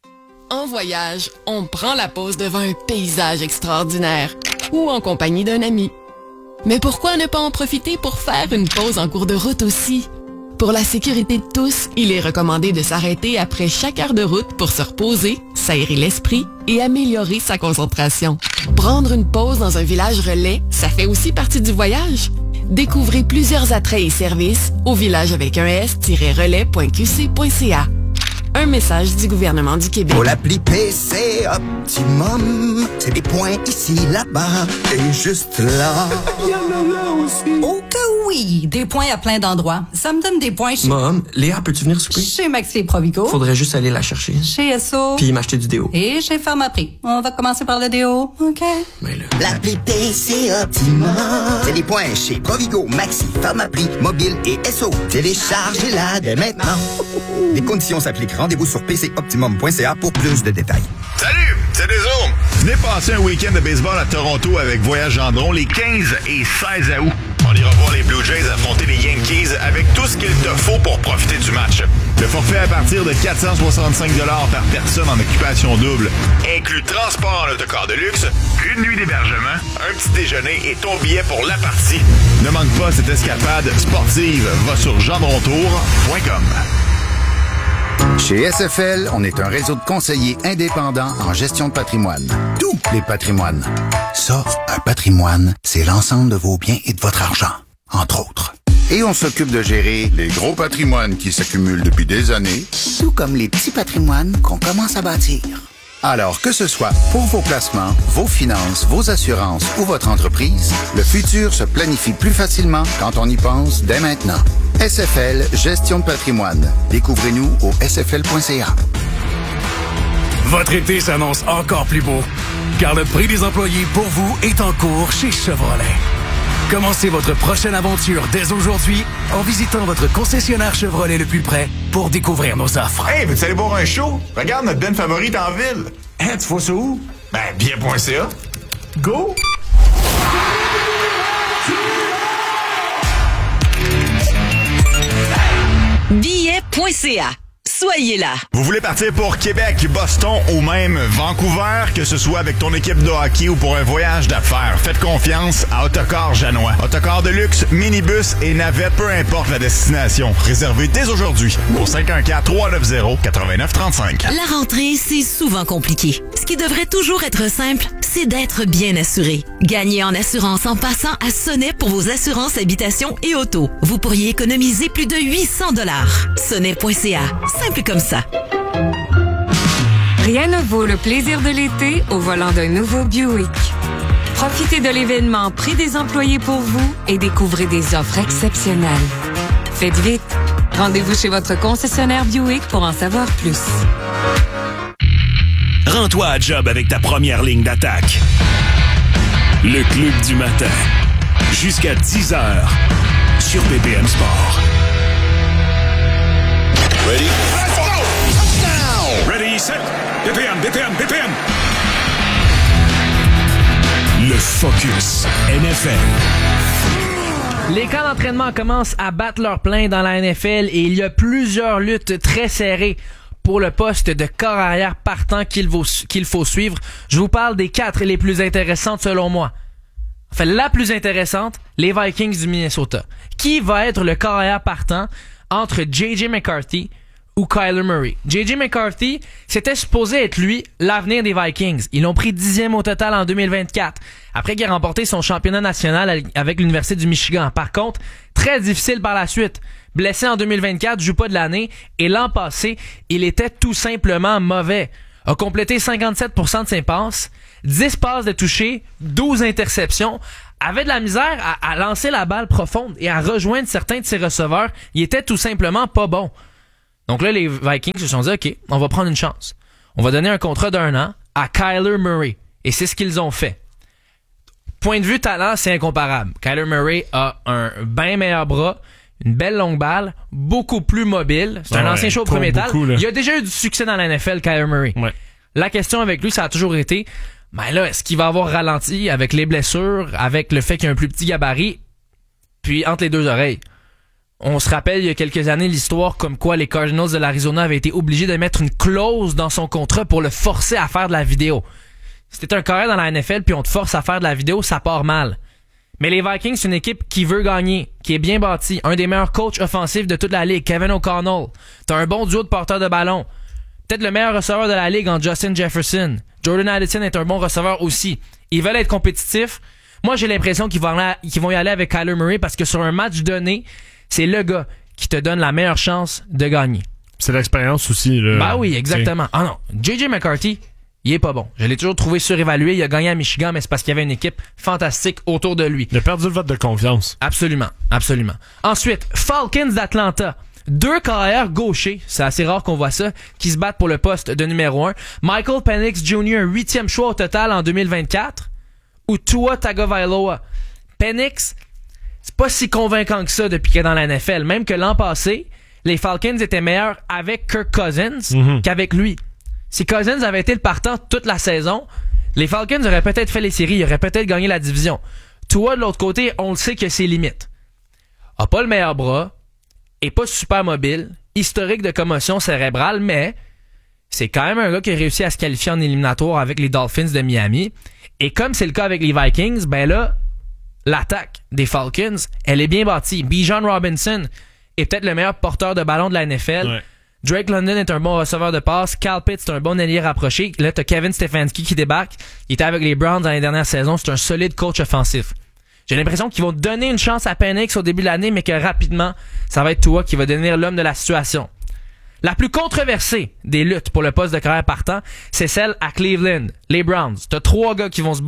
En voyage, on prend la pause devant un paysage extraordinaire ou en compagnie d'un ami. Mais pourquoi ne pas en profiter pour faire une pause en cours de route aussi? Pour la sécurité de tous, il est recommandé de s'arrêter après chaque heure de route pour se reposer, s'aérer l'esprit et améliorer sa concentration. Prendre une pause dans un village relais, ça fait aussi partie du voyage. Découvrez plusieurs attraits et services au village avec un s-relais.qc.ca. Un message du gouvernement du Québec. Pour l'appli PC Optimum, c'est des points ici, là-bas et juste là. Il y en a là aussi. Oh que oui, des points à plein d'endroits. Ça me donne des points chez... Mom, Léa, peux-tu venir souper? Chez Maxi et Provigo. Faudrait juste aller la chercher. Chez Esso. Puis m'acheter du déo. Et chez Pharmaprix. On va commencer par le déo, OK? Mais là... L'appli PC Optimum, c'est des points chez Provigo, Maxi, Pharmaprix, Mobile et Esso. Téléchargez-la dès maintenant. Les conditions s'appliquent. Rendez-vous sur pcoptimum.ca pour plus de détails. Salut, c'est Deso. Venez passer un week-end de baseball à Toronto avec Voyage Gendron les 15 et 16 août. On ira voir les Blue Jays affronter les Yankees avec tout ce qu'il te faut pour profiter du match. Le forfait à partir de 465 $ par personne en occupation double inclut transport en autocar de luxe, une nuit d'hébergement, un petit déjeuner et ton billet pour la partie. Ne manque pas cette escapade sportive. Va sur gendrontour.com. Chez SFL, on est un réseau de conseillers indépendants en gestion de patrimoine. Tous les patrimoines. Ça, un patrimoine, c'est l'ensemble de vos biens et de votre argent, entre autres. Et on s'occupe de gérer les gros patrimoines qui s'accumulent depuis des années, tout comme les petits patrimoines qu'on commence à bâtir. Alors, que ce soit pour vos placements, vos finances, vos assurances ou votre entreprise, le futur se planifie plus facilement quand on y pense dès maintenant. SFL Gestion de patrimoine. Découvrez-nous au sfl.ca. Votre été s'annonce encore plus beau, car le prix des employés pour vous est en cours chez Chevrolet. Commencez votre prochaine aventure dès aujourd'hui en visitant votre concessionnaire Chevrolet le plus près pour découvrir nos offres. Hey, veux-tu aller voir un show? Regarde notre band favorite en ville. Hein, tu vois ça où? Ben, bien.ca. Go! Billet.ca. Soyez là. Vous voulez partir pour Québec, Boston ou même Vancouver, que ce soit avec ton équipe de hockey ou pour un voyage d'affaires, faites confiance à Autocar Janois. Autocar de luxe, minibus et navette, peu importe la destination. Réservez dès aujourd'hui au 514-390-8935. La rentrée, c'est souvent compliqué. Ce qui devrait toujours être simple, c'est d'être bien assuré. Gagnez en assurance en passant à Sonnet pour vos assurances habitation et auto. Vous pourriez économiser plus de 800 $. Sonnet.ca. Simple comme ça. Rien ne vaut le plaisir de l'été au volant d'un nouveau Buick. Profitez de l'événement Prix des employés pour vous et découvrez des offres exceptionnelles. Faites vite. Rendez-vous chez votre concessionnaire Buick pour en savoir plus. Rends-toi à job avec ta première ligne d'attaque. Le Club du matin. Jusqu'à 10h sur BPM Sport. Ready? Let's go! Touchdown! Ready, set, BPM. Le Focus NFL. Les camps d'entraînement commencent à battre leur plein dans la NFL et il y a plusieurs luttes très serrées pour le poste de corps arrière partant qu'il faut suivre. Je vous parle des 4 les plus intéressantes selon moi. Enfin, la plus intéressante, les Vikings du Minnesota. Qui va être le corps arrière partant entre J.J. McCarthy ou Kyler Murray. J.J. McCarthy, c'était supposé être lui, l'avenir des Vikings. Ils l'ont pris 10e au total en 2024, après qu'il ait remporté son championnat national avec l'Université du Michigan. Par contre, très difficile par la suite. Blessé en 2024, joue pas de l'année, et l'an passé, il était tout simplement mauvais. A complété 57% de ses passes, 10 passes de toucher, 12 interceptions, avait de la misère à lancer la balle profonde et à rejoindre certains de ses receveurs. Il était tout simplement pas bon. Donc là, les Vikings se sont dit, OK, on va prendre une chance. On va donner un contrat d'1 an à Kyler Murray. Et c'est ce qu'ils ont fait. Point de vue talent, c'est incomparable. Kyler Murray a un bien meilleur bras, une belle longue balle, beaucoup plus mobile. C'est un ancien show au premier métal. Il a déjà eu du succès dans la NFL, Kyler Murray. Ouais. La question avec lui, ça a toujours été, ben là, est-ce qu'il va avoir ralenti avec les blessures, avec le fait qu'il a un plus petit gabarit, puis entre les deux oreilles? On se rappelle il y a quelques années l'histoire comme quoi les Cardinals de l'Arizona avaient été obligés de mettre une clause dans son contrat pour le forcer à faire de la vidéo. Si t'es un carrière dans la NFL puis on te force à faire de la vidéo, ça part mal. Mais les Vikings, c'est une équipe qui veut gagner, qui est bien bâtie, un des meilleurs coachs offensifs de toute la ligue, Kevin O'Connell. T'as un bon duo de porteurs de ballon. Peut-être le meilleur receveur de la ligue en Justin Jefferson. Jordan Addison est un bon receveur aussi. Ils veulent être compétitifs. Moi, j'ai l'impression qu'ils vont y aller avec Kyler Murray parce que sur un match donné, c'est le gars qui te donne la meilleure chance de gagner. C'est l'expérience aussi. Bah oui, exactement. Ah non, J.J. McCarthy, il est pas bon. Je l'ai toujours trouvé surévalué. Il a gagné à Michigan, mais c'est parce qu'il y avait une équipe fantastique autour de lui. Il a perdu le vote de confiance. Absolument, absolument. Ensuite, Falcons d'Atlanta. 2 carrières gauchers, c'est assez rare qu'on voit ça, qui se battent pour le poste de numéro 1. Michael Penix Jr., 8e choix au total en 2024, ou Tua Tagovailoa. Penix, c'est pas si convaincant que ça depuis qu'il est dans la NFL. Même que l'an passé, les Falcons étaient meilleurs avec Kirk Cousins qu'avec lui. Si Cousins avait été le partant toute la saison, les Falcons auraient peut-être fait les séries, ils auraient peut-être gagné la division. Tua, de l'autre côté, on le sait que c'est limite. A pas le meilleur bras, est pas super mobile, historique de commotion cérébrale, mais c'est quand même un gars qui a réussi à se qualifier en éliminatoire avec les Dolphins de Miami. Et comme c'est le cas avec les Vikings, ben là, l'attaque des Falcons, elle est bien bâtie. Bijan Robinson est peut-être le meilleur porteur de ballon de la NFL. Ouais. Drake London est un bon receveur de passe. Cal Pitts est un bon ailier rapproché. Là, t'as Kevin Stefanski qui débarque. Il était avec les Browns dans les dernières saisons. C'est un solide coach offensif. J'ai l'impression qu'ils vont donner une chance à Penix au début de l'année, mais que rapidement, ça va être Tua qui va devenir l'homme de la situation. La plus controversée des luttes pour le poste de carrière partant, c'est celle à Cleveland, les Browns. T'as 3 gars qui vont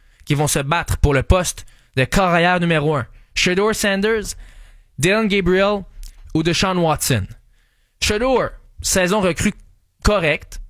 se battre pour le poste de carrière numéro 1. Shedeur Sanders, Dylan Gabriel ou Deshaun Watson. Shedeur, saison recrue correcte.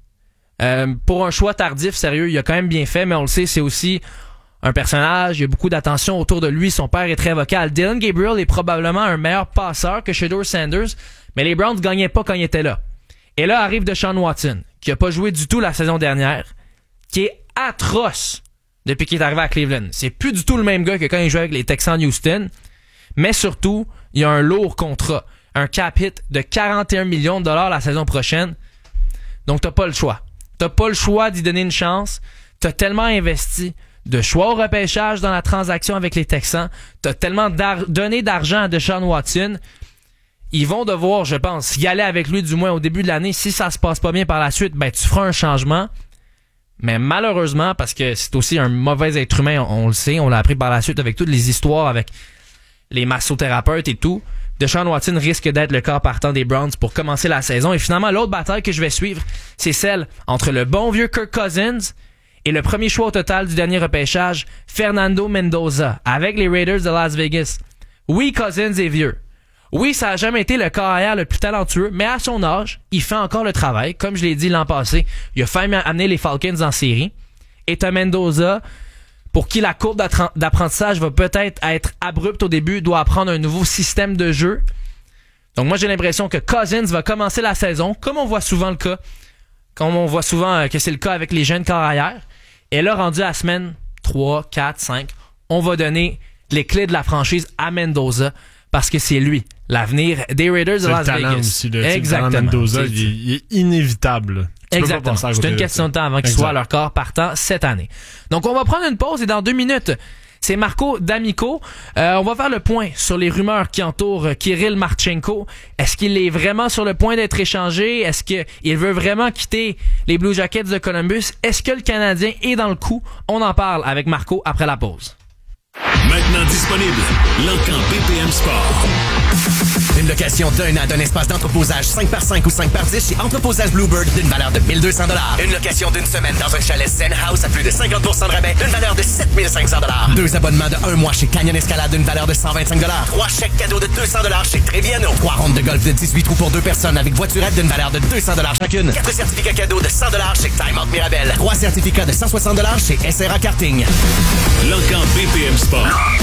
Pour un choix tardif, sérieux, il a quand même bien fait, mais on le sait, c'est aussi un personnage, il y a beaucoup d'attention autour de lui, son père est très vocal. Dylan Gabriel est probablement un meilleur passeur que Shedeur Sanders, mais les Browns gagnaient pas quand il était là. Et là arrive Deshaun Watson, qui a pas joué du tout la saison dernière, qui est atroce depuis qu'il est arrivé à Cleveland. C'est plus du tout le même gars que quand il jouait avec les Texans de Houston, mais surtout, il a un lourd contrat, un cap hit de 41 millions de dollars la saison prochaine. Donc t'as pas le choix. T'as pas le choix d'y donner une chance. T'as tellement investi de choix au repêchage dans la transaction avec les Texans. T'as tellement donné d'argent à Deshaun Watson. Ils vont devoir, je pense, y aller avec lui du moins au début de l'année. Si ça se passe pas bien par la suite, ben tu feras un changement. Mais malheureusement, parce que c'est aussi un mauvais être humain, on le sait, on l'a appris par la suite avec toutes les histoires avec les massothérapeutes et tout, Deshaun Watson risque d'être le corps partant des Browns pour commencer la saison. Et finalement, l'autre bataille que je vais suivre, c'est celle entre le bon vieux Kirk Cousins et le premier choix au total du dernier repêchage, Fernando Mendoza, avec les Raiders de Las Vegas. Oui, Cousins est vieux. Oui, ça a jamais été le carrière le plus talentueux, mais à son âge, il fait encore le travail. Comme je l'ai dit l'an passé, il a failli amener les Falcons en série. Et t'as Mendoza, pour qui la courbe d'apprentissage va peut-être être abrupte au début, doit apprendre un nouveau système de jeu. Donc moi, j'ai l'impression que Cousins va commencer la saison, comme on voit souvent le cas, comme on voit souvent que c'est le cas avec les jeunes carrières. Et là, rendu à la semaine 3, 4, 5, on va donner les clés de la franchise à Mendoza, parce que c'est lui, l'avenir des Raiders de Las Vegas. Aussi, exactement. Mendoza, il est inévitable. Exactement. C'est une question de temps avant qu'il soit à leur corps partant cette année. Donc, on va prendre une pause et dans 2 minutes, c'est Marco D'Amico. On va faire le point sur les rumeurs qui entourent Kirill Marchenko. Est-ce qu'il est vraiment sur le point d'être échangé? Est-ce qu'il veut vraiment quitter les Blue Jackets de Columbus? Est-ce que le Canadien est dans le coup? On en parle avec Marco après la pause. Maintenant disponible, l'Encan BPM Sport. Une location d'un an d'un espace d'entreposage 5x5 ou 5x10 chez Entreposage Bluebird d'une valeur de 1 200 $. Une location d'une semaine dans un chalet Zen House à plus de 50% de rabais d'une valeur de 7 500 $. 2 abonnements de 1 mois chez Canyon Escalade d'une valeur de 125 $. 3 chèques cadeaux de 200 $ chez Treviano. 3 rondes de golf de 18 trous pour 2 personnes avec voiturette d'une valeur de 200 $ chacune. 4 certificats cadeaux de 100 $ chez Time Out Mirabel. 3 certificats de 160 $ chez SRA Karting. L'Encan BPM Sport.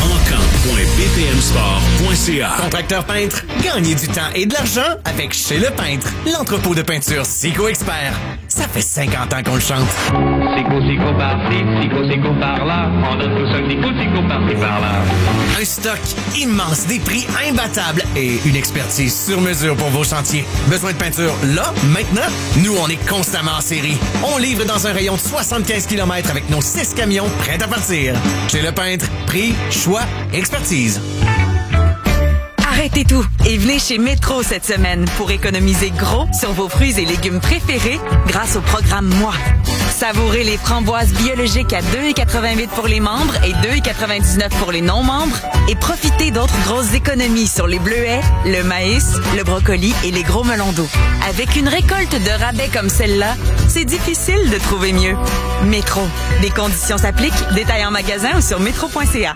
Encan.bpmsport.ca. Contracteur peintre, gagnez du temps et de l'argent avec Chez Le Peintre, l'entrepôt de peinture Sico Expert. Ça fait 50 ans qu'on le chante. Sico par-ci, Sico par-là. On donne tout ça, Sico par-ci, par-là. Un stock immense, des prix imbattables et une expertise sur mesure pour vos chantiers. Besoin de peinture là, maintenant? Nous, on est constamment en série. On livre dans un rayon de 75 km avec nos 6 camions prêts à partir. Chez Le Peintre, prix, choix, expertise. Arrêtez tout et venez chez Métro cette semaine pour économiser gros sur vos fruits et légumes préférés grâce au programme Moi. Savourez les framboises biologiques à 2,88 pour les membres et 2,99 pour les non-membres et profitez d'autres grosses économies sur les bleuets, le maïs, le brocoli et les gros melons d'eau. Avec une récolte de rabais comme celle-là, c'est difficile de trouver mieux. Métro. Des conditions s'appliquent. Détails en magasin ou sur métro.ca.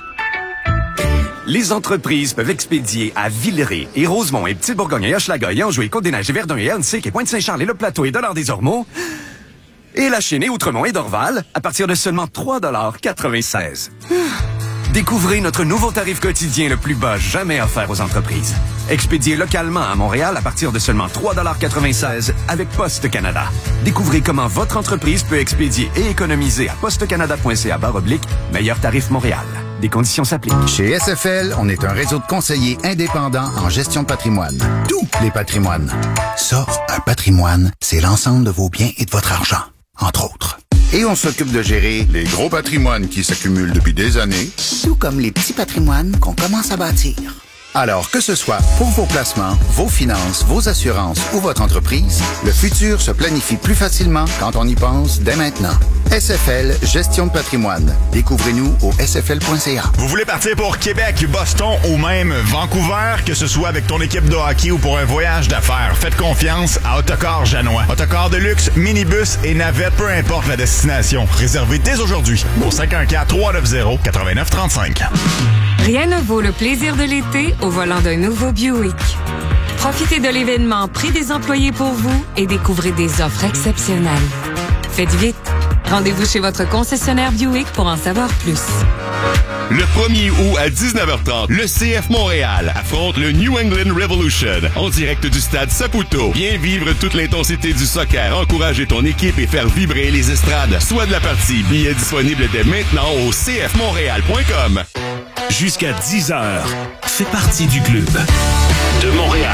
Les entreprises peuvent expédier à Villeray et Rosemont et Petite-Bourgogne et Hochelaga et Anjou et Côte-des-Neiges et Verdun et Huntsic et Pointe-Saint-Charles et Le Plateau et Dollard-des-Ormeaux et La Chênaie, Outremont et Dorval à partir de seulement 3,96 $. Découvrez notre nouveau tarif quotidien le plus bas jamais offert aux entreprises. Expédié localement à Montréal à partir de seulement 3,96 $ avec Poste Canada. Découvrez comment votre entreprise peut expédier et économiser à postecanada.ca/meilleur tarif Montréal. Des conditions s'appliquent. Chez SFL, on est un réseau de conseillers indépendants en gestion de patrimoine. Tous les patrimoines. Ça, un patrimoine, c'est l'ensemble de vos biens et de votre argent, entre autres. Et on s'occupe de gérer les gros patrimoines qui s'accumulent depuis des années, tout comme les petits patrimoines qu'on commence à bâtir. Alors, que ce soit pour vos placements, vos finances, vos assurances ou votre entreprise, le futur se planifie plus facilement quand on y pense dès maintenant. SFL Gestion de patrimoine. Découvrez-nous au sfl.ca. Vous voulez partir pour Québec, Boston ou même Vancouver, que ce soit avec ton équipe de hockey ou pour un voyage d'affaires, faites confiance à Autocar Janois. Autocar de luxe, minibus et navette, peu importe la destination. Réservez dès aujourd'hui au 514-390-8935. Rien ne vaut le plaisir de l'été au volant d'un nouveau Buick. Profitez de l'événement Prix des employés pour vous et découvrez des offres exceptionnelles. Faites vite. Rendez-vous chez votre concessionnaire Buick pour en savoir plus. Le 1er août à 19h30, le CF Montréal affronte le New England Revolution en direct du stade Saputo. Viens vivre toute l'intensité du soccer, encourager ton équipe et faire vibrer les estrades. Soit de la partie, billets disponibles dès maintenant au cfmontréal.com. Jusqu'à 10h, fais partie du club. De Montréal,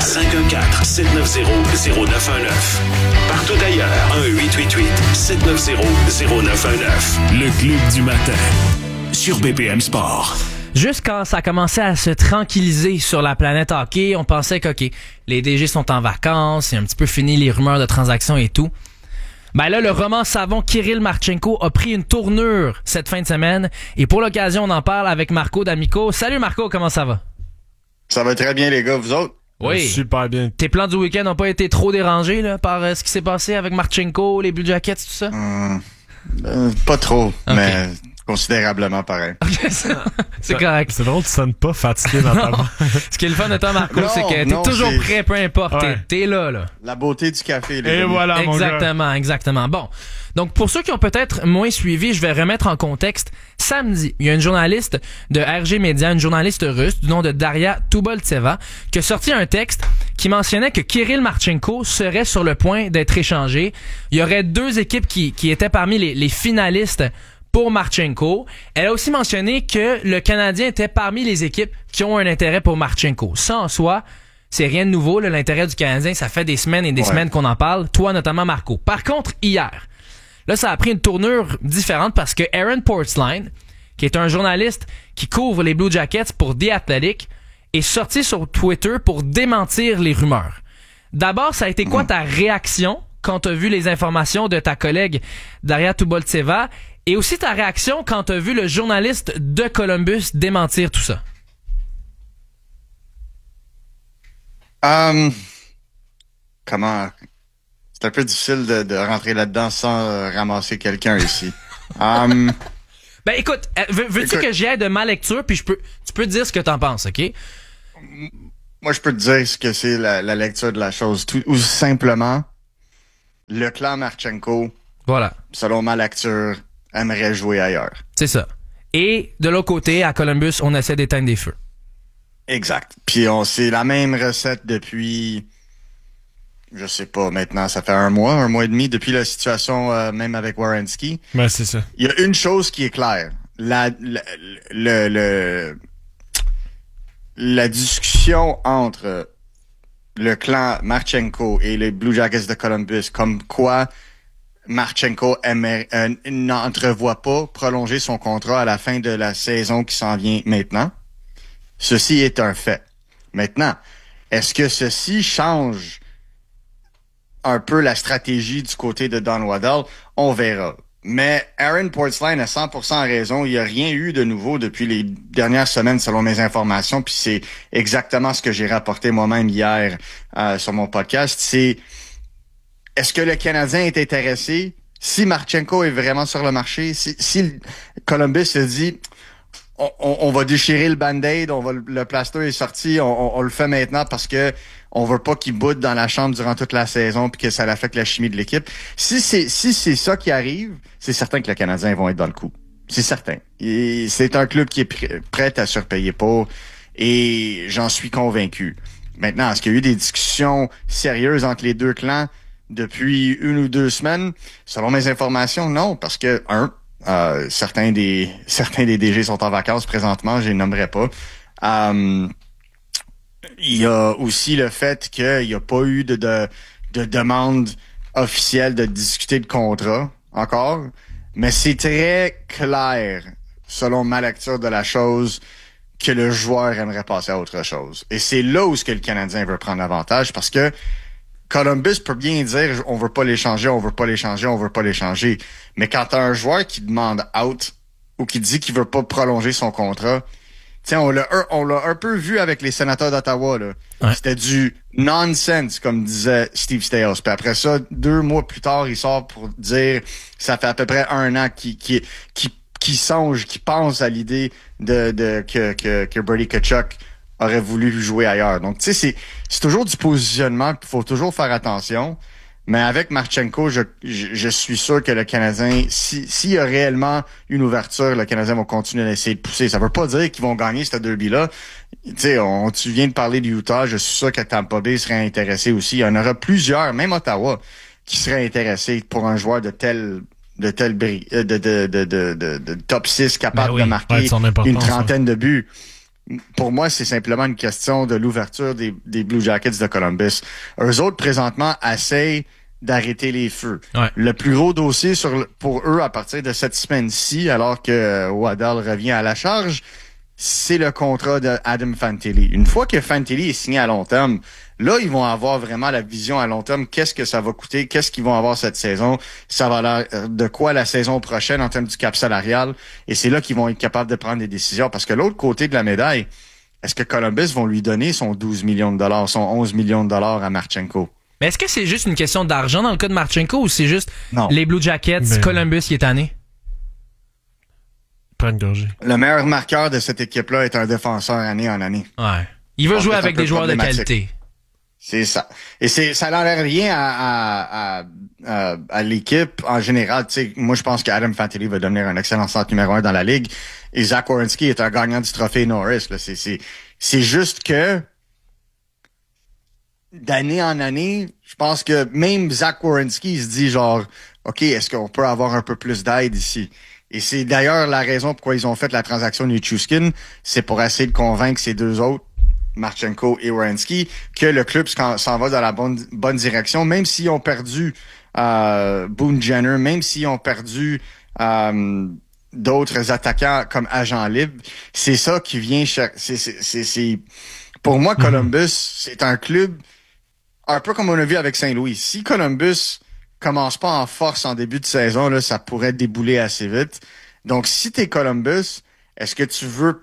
514-790-0919. Partout ailleurs, 1-888-790-0919. Le club du matin, sur BPM Sport. Juste quand ça commençait à se tranquilliser sur la planète hockey, on pensait que, OK, les DG sont en vacances, c'est un petit peu fini les rumeurs de transactions et tout. Ben là, le roman savon Kirill Marchenko a pris une tournure cette fin de semaine. Et pour l'occasion, on en parle avec Marco D'Amico. Salut Marco, comment ça va? Ça va très bien les gars, vous autres? Oui. Super bien. Tes plans du week-end n'ont pas été trop dérangés là, par ce qui s'est passé avec Marchenko, les Blue Jackets, tout ça? Pas trop, mais considérablement pareil. C'est correct. C'est drôle, tu sonnes pas fatigué dans ta voix. Ce qui est le fun de toi, Marco, c'est que t'es toujours prêt, peu importe. Ouais. T'es là. La beauté du café, les Et amis. voilà, mon gars. Exactement. Bon. Donc, pour ceux qui ont peut-être moins suivi, je vais remettre en contexte. Samedi, il y a une journaliste de RG Média, une journaliste russe du nom de Daria Tuboltseva, qui a sorti un texte qui mentionnait que Kirill Marchenko serait sur le point d'être échangé. Il y aurait 2 équipes qui étaient parmi les finalistes pour Marchenko. Elle a aussi mentionné que le Canadien était parmi les équipes qui ont un intérêt pour Marchenko. Ça, en soi, c'est rien de nouveau. Là, l'intérêt du Canadien, ça fait des semaines et des semaines qu'on en parle. Toi, notamment, Marco. Par contre, hier, là, ça a pris une tournure différente parce que Aaron Portzline, qui est un journaliste qui couvre les Blue Jackets pour The Athletic, est sorti sur Twitter pour démentir les rumeurs. D'abord, ça a été quoi ta réaction quand tu as vu les informations de ta collègue Daria Tuboltseva, et aussi ta réaction quand tu as vu le journaliste de Columbus démentir tout ça? Comment... C'est un peu difficile de rentrer là-dedans sans ramasser quelqu'un ici. Ben écoute, veux-tu que j'y aille de ma lecture, puis tu peux dire ce que t'en penses, OK? Moi, je peux te dire ce que c'est la lecture de la chose. Ou simplement, le clan Marchenko, voilà, selon ma lecture, aimerait jouer ailleurs. C'est ça. Et de l'autre côté, à Columbus, on essaie d'éteindre des feux. Exact. Puis c'est la même recette depuis... Je sais pas, maintenant, ça fait un mois et demi depuis la situation même avec Werenski. Ben, c'est ça. Il y a une chose qui est claire. La discussion entre le clan Marchenko et les Blue Jackets de Columbus, comme quoi Marchenko n'entrevoit pas prolonger son contrat à la fin de la saison qui s'en vient maintenant. Ceci est un fait. Maintenant, est-ce que ceci change un peu la stratégie du côté de Don Waddell? On verra. Mais Aaron Portzline a 100% raison. Il n'y a rien eu de nouveau depuis les dernières semaines, selon mes informations. Puis c'est exactement ce que j'ai rapporté moi-même hier sur mon podcast. C'est, est-ce que le Canadien est intéressé? Si Marchenko est vraiment sur le marché, si Columbus se dit... On va déchirer le Band-Aid, le plaster est sorti, on le fait maintenant parce que on veut pas qu'il boude dans la chambre durant toute la saison puis que ça affecte la chimie de l'équipe. Si c'est ça qui arrive, c'est certain que les Canadiens vont être dans le coup. C'est certain. Et c'est un club qui est prêt à surpayer pour, et j'en suis convaincu. Maintenant, est-ce qu'il y a eu des discussions sérieuses entre les deux clans depuis 1 ou 2 semaines? Selon mes informations, non, parce que certains des DG sont en vacances présentement, je les nommerai pas. Il y a aussi le fait qu'il n'y a pas eu de demande officielle de discuter de contrat encore, mais c'est très clair, selon ma lecture de la chose, que le joueur aimerait passer à autre chose. Et c'est là où ce que le Canadien veut prendre l'avantage, parce que Columbus peut bien dire on veut pas l'échanger, on veut pas l'échanger, on veut pas l'échanger. Mais quand t'as un joueur qui demande out ou qui dit qu'il veut pas prolonger son contrat, tiens, on l'a un peu vu avec les Sénateurs d'Ottawa, là. Ouais. C'était du nonsense, comme disait Steve Staios. Puis après ça, 2 mois plus tard, il sort pour dire ça fait à peu près 1 an qu'il pense à l'idée que Brady Tkachuk aurait voulu jouer ailleurs. Donc, tu sais, c'est toujours du positionnement, il faut toujours faire attention. Mais avec Marchenko, je suis sûr que le Canadien, s'il y a réellement une ouverture, le Canadien va continuer à essayer de pousser. Ça veut pas dire qu'ils vont gagner ce derby-là. Tu sais, tu viens de parler de Utah, je suis sûr que Tampa Bay serait intéressé aussi. Il y en aura plusieurs, même Ottawa, qui seraient intéressés pour un joueur de top 6 capable de marquer une trentaine de buts. Pour moi, c'est simplement une question de l'ouverture des Blue Jackets de Columbus. Eux autres, présentement, essayent d'arrêter les feux. Ouais. Le plus gros dossier pour eux, à partir de cette semaine-ci, alors que Waddell revient à la charge, c'est le contrat de Adam Fantilli. Une fois que Fantilli est signé à long terme, là, ils vont avoir vraiment la vision à long terme. Qu'est-ce que ça va coûter? Qu'est-ce qu'ils vont avoir cette saison? Ça va l'air de quoi la saison prochaine en termes du cap salarial? Et c'est là qu'ils vont être capables de prendre des décisions. Parce que l'autre côté de la médaille, est-ce que Columbus vont lui donner son 12 millions de dollars, son 11 millions de dollars à Marchenko? Mais est-ce que c'est juste une question d'argent dans le cas de Marchenko ou c'est juste les Blue Jackets, Columbus qui est tanné? Prends une gorgée. Le meilleur marqueur de cette équipe-là est un défenseur année en année. Ouais. Il veut jouer avec des joueurs de qualité. C'est ça. Et ça n'enlève rien à l'équipe en général. Tu sais, moi, je pense qu'Adam Fantilli va devenir un excellent centre numéro 1 dans la ligue. Et Zach Werenski est un gagnant du trophée Norris. Là. C'est juste que d'année en année, je pense que même Zach Werenski se dit genre, OK, est-ce qu'on peut avoir un peu plus d'aide ici? Et c'est d'ailleurs la raison pourquoi ils ont fait la transaction Nichushkin. C'est pour essayer de convaincre ces deux autres, Marchenko et Werenski, que le club s'en va dans la bonne direction, même s'ils ont perdu Boone Jenner, même s'ils ont perdu d'autres attaquants comme agents libres. C'est ça qui vient pour moi, Columbus, c'est un club un peu comme on a vu avec Saint-Louis. Si Columbus commence pas en force en début de saison, là, ça pourrait débouler assez vite. Donc, si t'es Columbus, est-ce que tu veux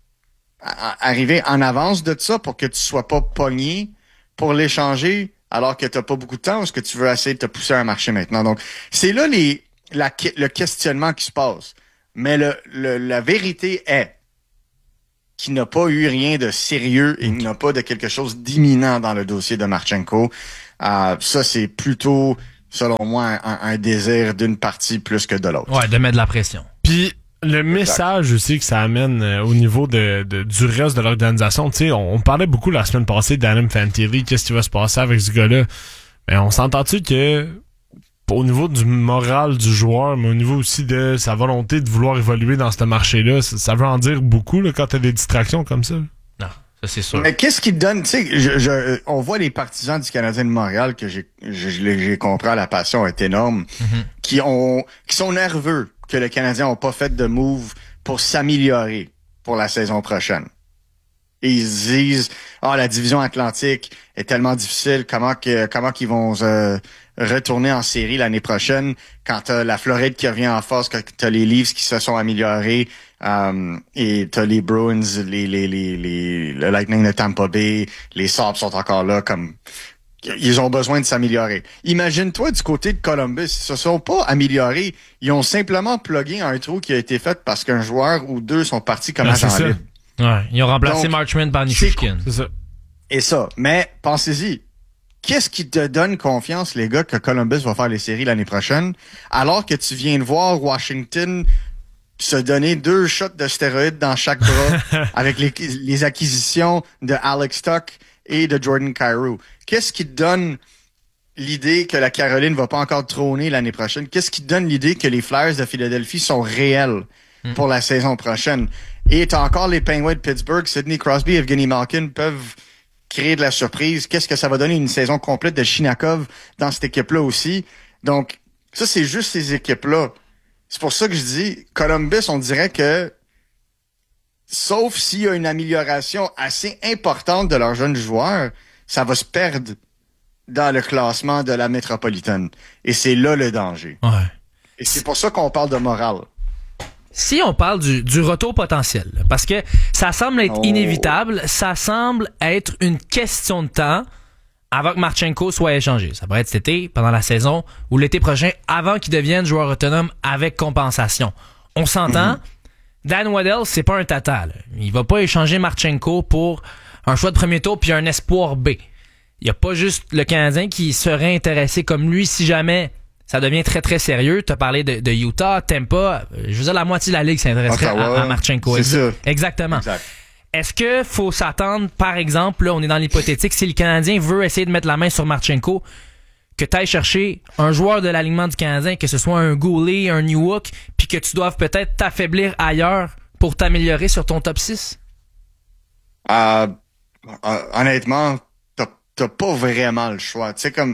arriver en avance de ça pour que tu sois pas pogné pour l'échanger alors que t'as pas beaucoup de temps, ou est-ce que tu veux essayer de te pousser à un marché maintenant? Donc, c'est là le questionnement qui se passe. Mais la vérité est qu'il n'a pas eu rien de sérieux et qu'il n'a pas de quelque chose d'imminent dans le dossier de Marchenko. Ça, c'est plutôt, selon moi, un désir d'une partie plus que de l'autre. Ouais, de mettre de la pression. Puis le message aussi que ça amène au niveau du reste de l'organisation, tu sais, on parlait beaucoup la semaine passée d'Adam Fantilli, qu'est-ce qui va se passer avec ce gars-là? Mais on s'entend-tu que au niveau du moral du joueur, mais au niveau aussi de sa volonté de vouloir évoluer dans ce marché-là, ça veut en dire beaucoup là, quand t'as des distractions comme ça? Non, ça c'est sûr. Mais qu'est-ce qui te donne, tu sais, on voit les partisans du Canadien de Montréal, que j'ai compris, la passion est énorme, qui sont nerveux que le Canadien n'a pas fait de move pour s'améliorer pour la saison prochaine. Et ils se disent, la division Atlantique est tellement difficile, comment qu'ils vont retourner en série l'année prochaine quand t'as la Floride qui revient en force, quand t'as les Leafs qui se sont améliorés, et t'as les Bruins, le Lightning de Tampa Bay, les Sabres sont encore là, comme ils ont besoin de s'améliorer. Imagine-toi du côté de Columbus, ils se sont pas améliorés, ils ont simplement plugué un trou qui a été fait parce qu'un joueur ou deux sont partis comme agent libre. Ouais, ils ont remplacé Marchment par Nichushkin. C'est ça. Et ça. Mais, pensez-y. Qu'est-ce qui te donne confiance, les gars, que Columbus va faire les séries l'année prochaine, alors que tu viens de voir Washington se donner 2 shots de stéroïdes dans chaque bras avec les acquisitions de Alex Tuch et de Jordan Kyrou? Qu'est-ce qui te donne l'idée que la Caroline va pas encore trôner l'année prochaine? Qu'est-ce qui te donne l'idée que les Flyers de Philadelphie sont réels pour la saison prochaine? Et t'as encore les Penguins de Pittsburgh, Sidney Crosby et Evgeny Malkin peuvent créer de la surprise. Qu'est-ce que ça va donner une saison complète de Shinakov dans cette équipe-là aussi? Donc, ça, c'est juste ces équipes-là. C'est pour ça que je dis, Columbus, on dirait que, sauf s'il y a une amélioration assez importante de leurs jeunes joueurs, ça va se perdre dans le classement de la métropolitaine. Et c'est là le danger. Ouais. Et c'est pour ça qu'on parle de morale. Si on parle du retour potentiel, parce que ça semble être inévitable, ça semble être une question de temps avant que Marchenko soit échangé. Ça pourrait être cet été, pendant la saison, ou l'été prochain, avant qu'il devienne joueur autonome avec compensation. On s'entend, Dan Waddell, c'est pas un tata. Là. Il va pas échanger Marchenko pour un choix de premier tour puis un espoir B. Il y a pas juste le Canadien qui serait intéressé comme lui si jamais ça devient très, très sérieux. Tu as parlé de Utah, Tampa. Je veux dire, la moitié de la Ligue s'intéresserait à Marchenko. C'est ça. Exactement. Exact. Est-ce que faut s'attendre, par exemple, là, on est dans l'hypothétique, si le Canadien veut essayer de mettre la main sur Marchenko, que tu ailles chercher un joueur de l'alignement du Canadien, que ce soit un Goulet, un Newhook, puis que tu doives peut-être t'affaiblir ailleurs pour t'améliorer sur ton top 6? Honnêtement, t'as pas vraiment le choix. Tu sais, comme...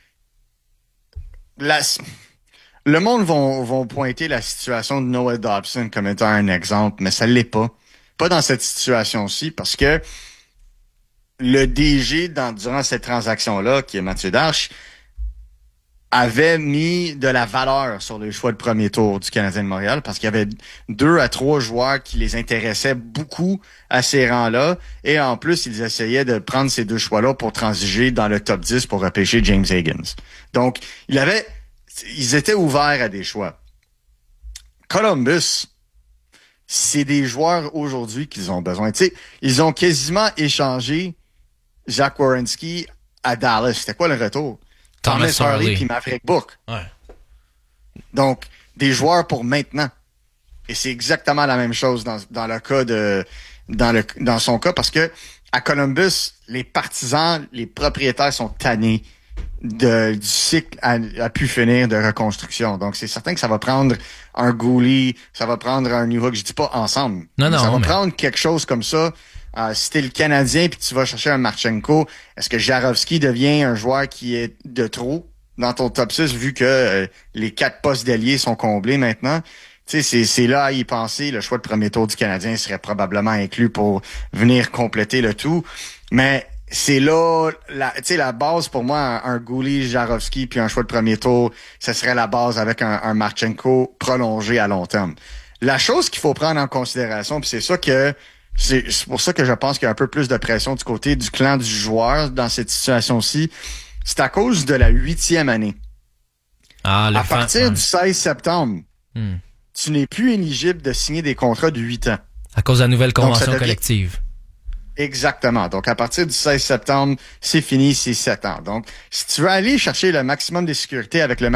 Le monde vont pointer la situation de Noah Dobson comme étant un exemple, mais ça l'est pas. Pas dans cette situation-ci, parce que le DG, durant cette transaction-là, qui est Mathieu Darche, avait mis de la valeur sur les choix de premier tour du Canadien de Montréal, parce qu'il y avait 2 à 3 joueurs qui les intéressaient beaucoup à ces rangs-là, et en plus, ils essayaient de prendre ces 2 choix-là pour transiger dans le top 10 pour repêcher James Higgins. Donc, ils étaient ouverts à des choix. Columbus, c'est des joueurs aujourd'hui qu'ils ont besoin. Tu sais, ils ont quasiment échangé Jacques Werenski à Dallas. C'était quoi le retour? Thomas Harley puis Maverick Book. Ouais. Donc, des joueurs pour maintenant. Et c'est exactement la même chose dans le cas dans son cas, parce que à Columbus, les partisans, les propriétaires sont tannés du cycle à pu finir de reconstruction. Donc, c'est certain que ça va prendre un Goulet, ça va prendre un Newhook, je dis pas ensemble. Ça va prendre quelque chose comme ça. Si t'es le Canadien puis tu vas chercher un Marchenko, est-ce que Jarowski devient un joueur qui est de trop dans ton top 6 vu que les 4 postes d'alliés sont comblés maintenant? c'est là à y penser. Le choix de premier tour du Canadien serait probablement inclus pour venir compléter le tout. Mais c'est là, la base pour moi, un Goulet, Jarowski puis un choix de premier tour, ce serait la base avec un Marchenko prolongé à long terme. La chose qu'il faut prendre en considération, puis c'est pour ça que je pense qu'il y a un peu plus de pression du côté du clan du joueur dans cette situation-ci, c'est à cause de la 8e année. À partir du 16 septembre, tu n'es plus éligible de signer des contrats de 8 ans. À cause de la nouvelle convention collective. Exactement. Donc, à partir du 16 septembre, c'est fini, c'est 7 ans. Donc, si tu veux aller chercher le maximum de sécurité avec le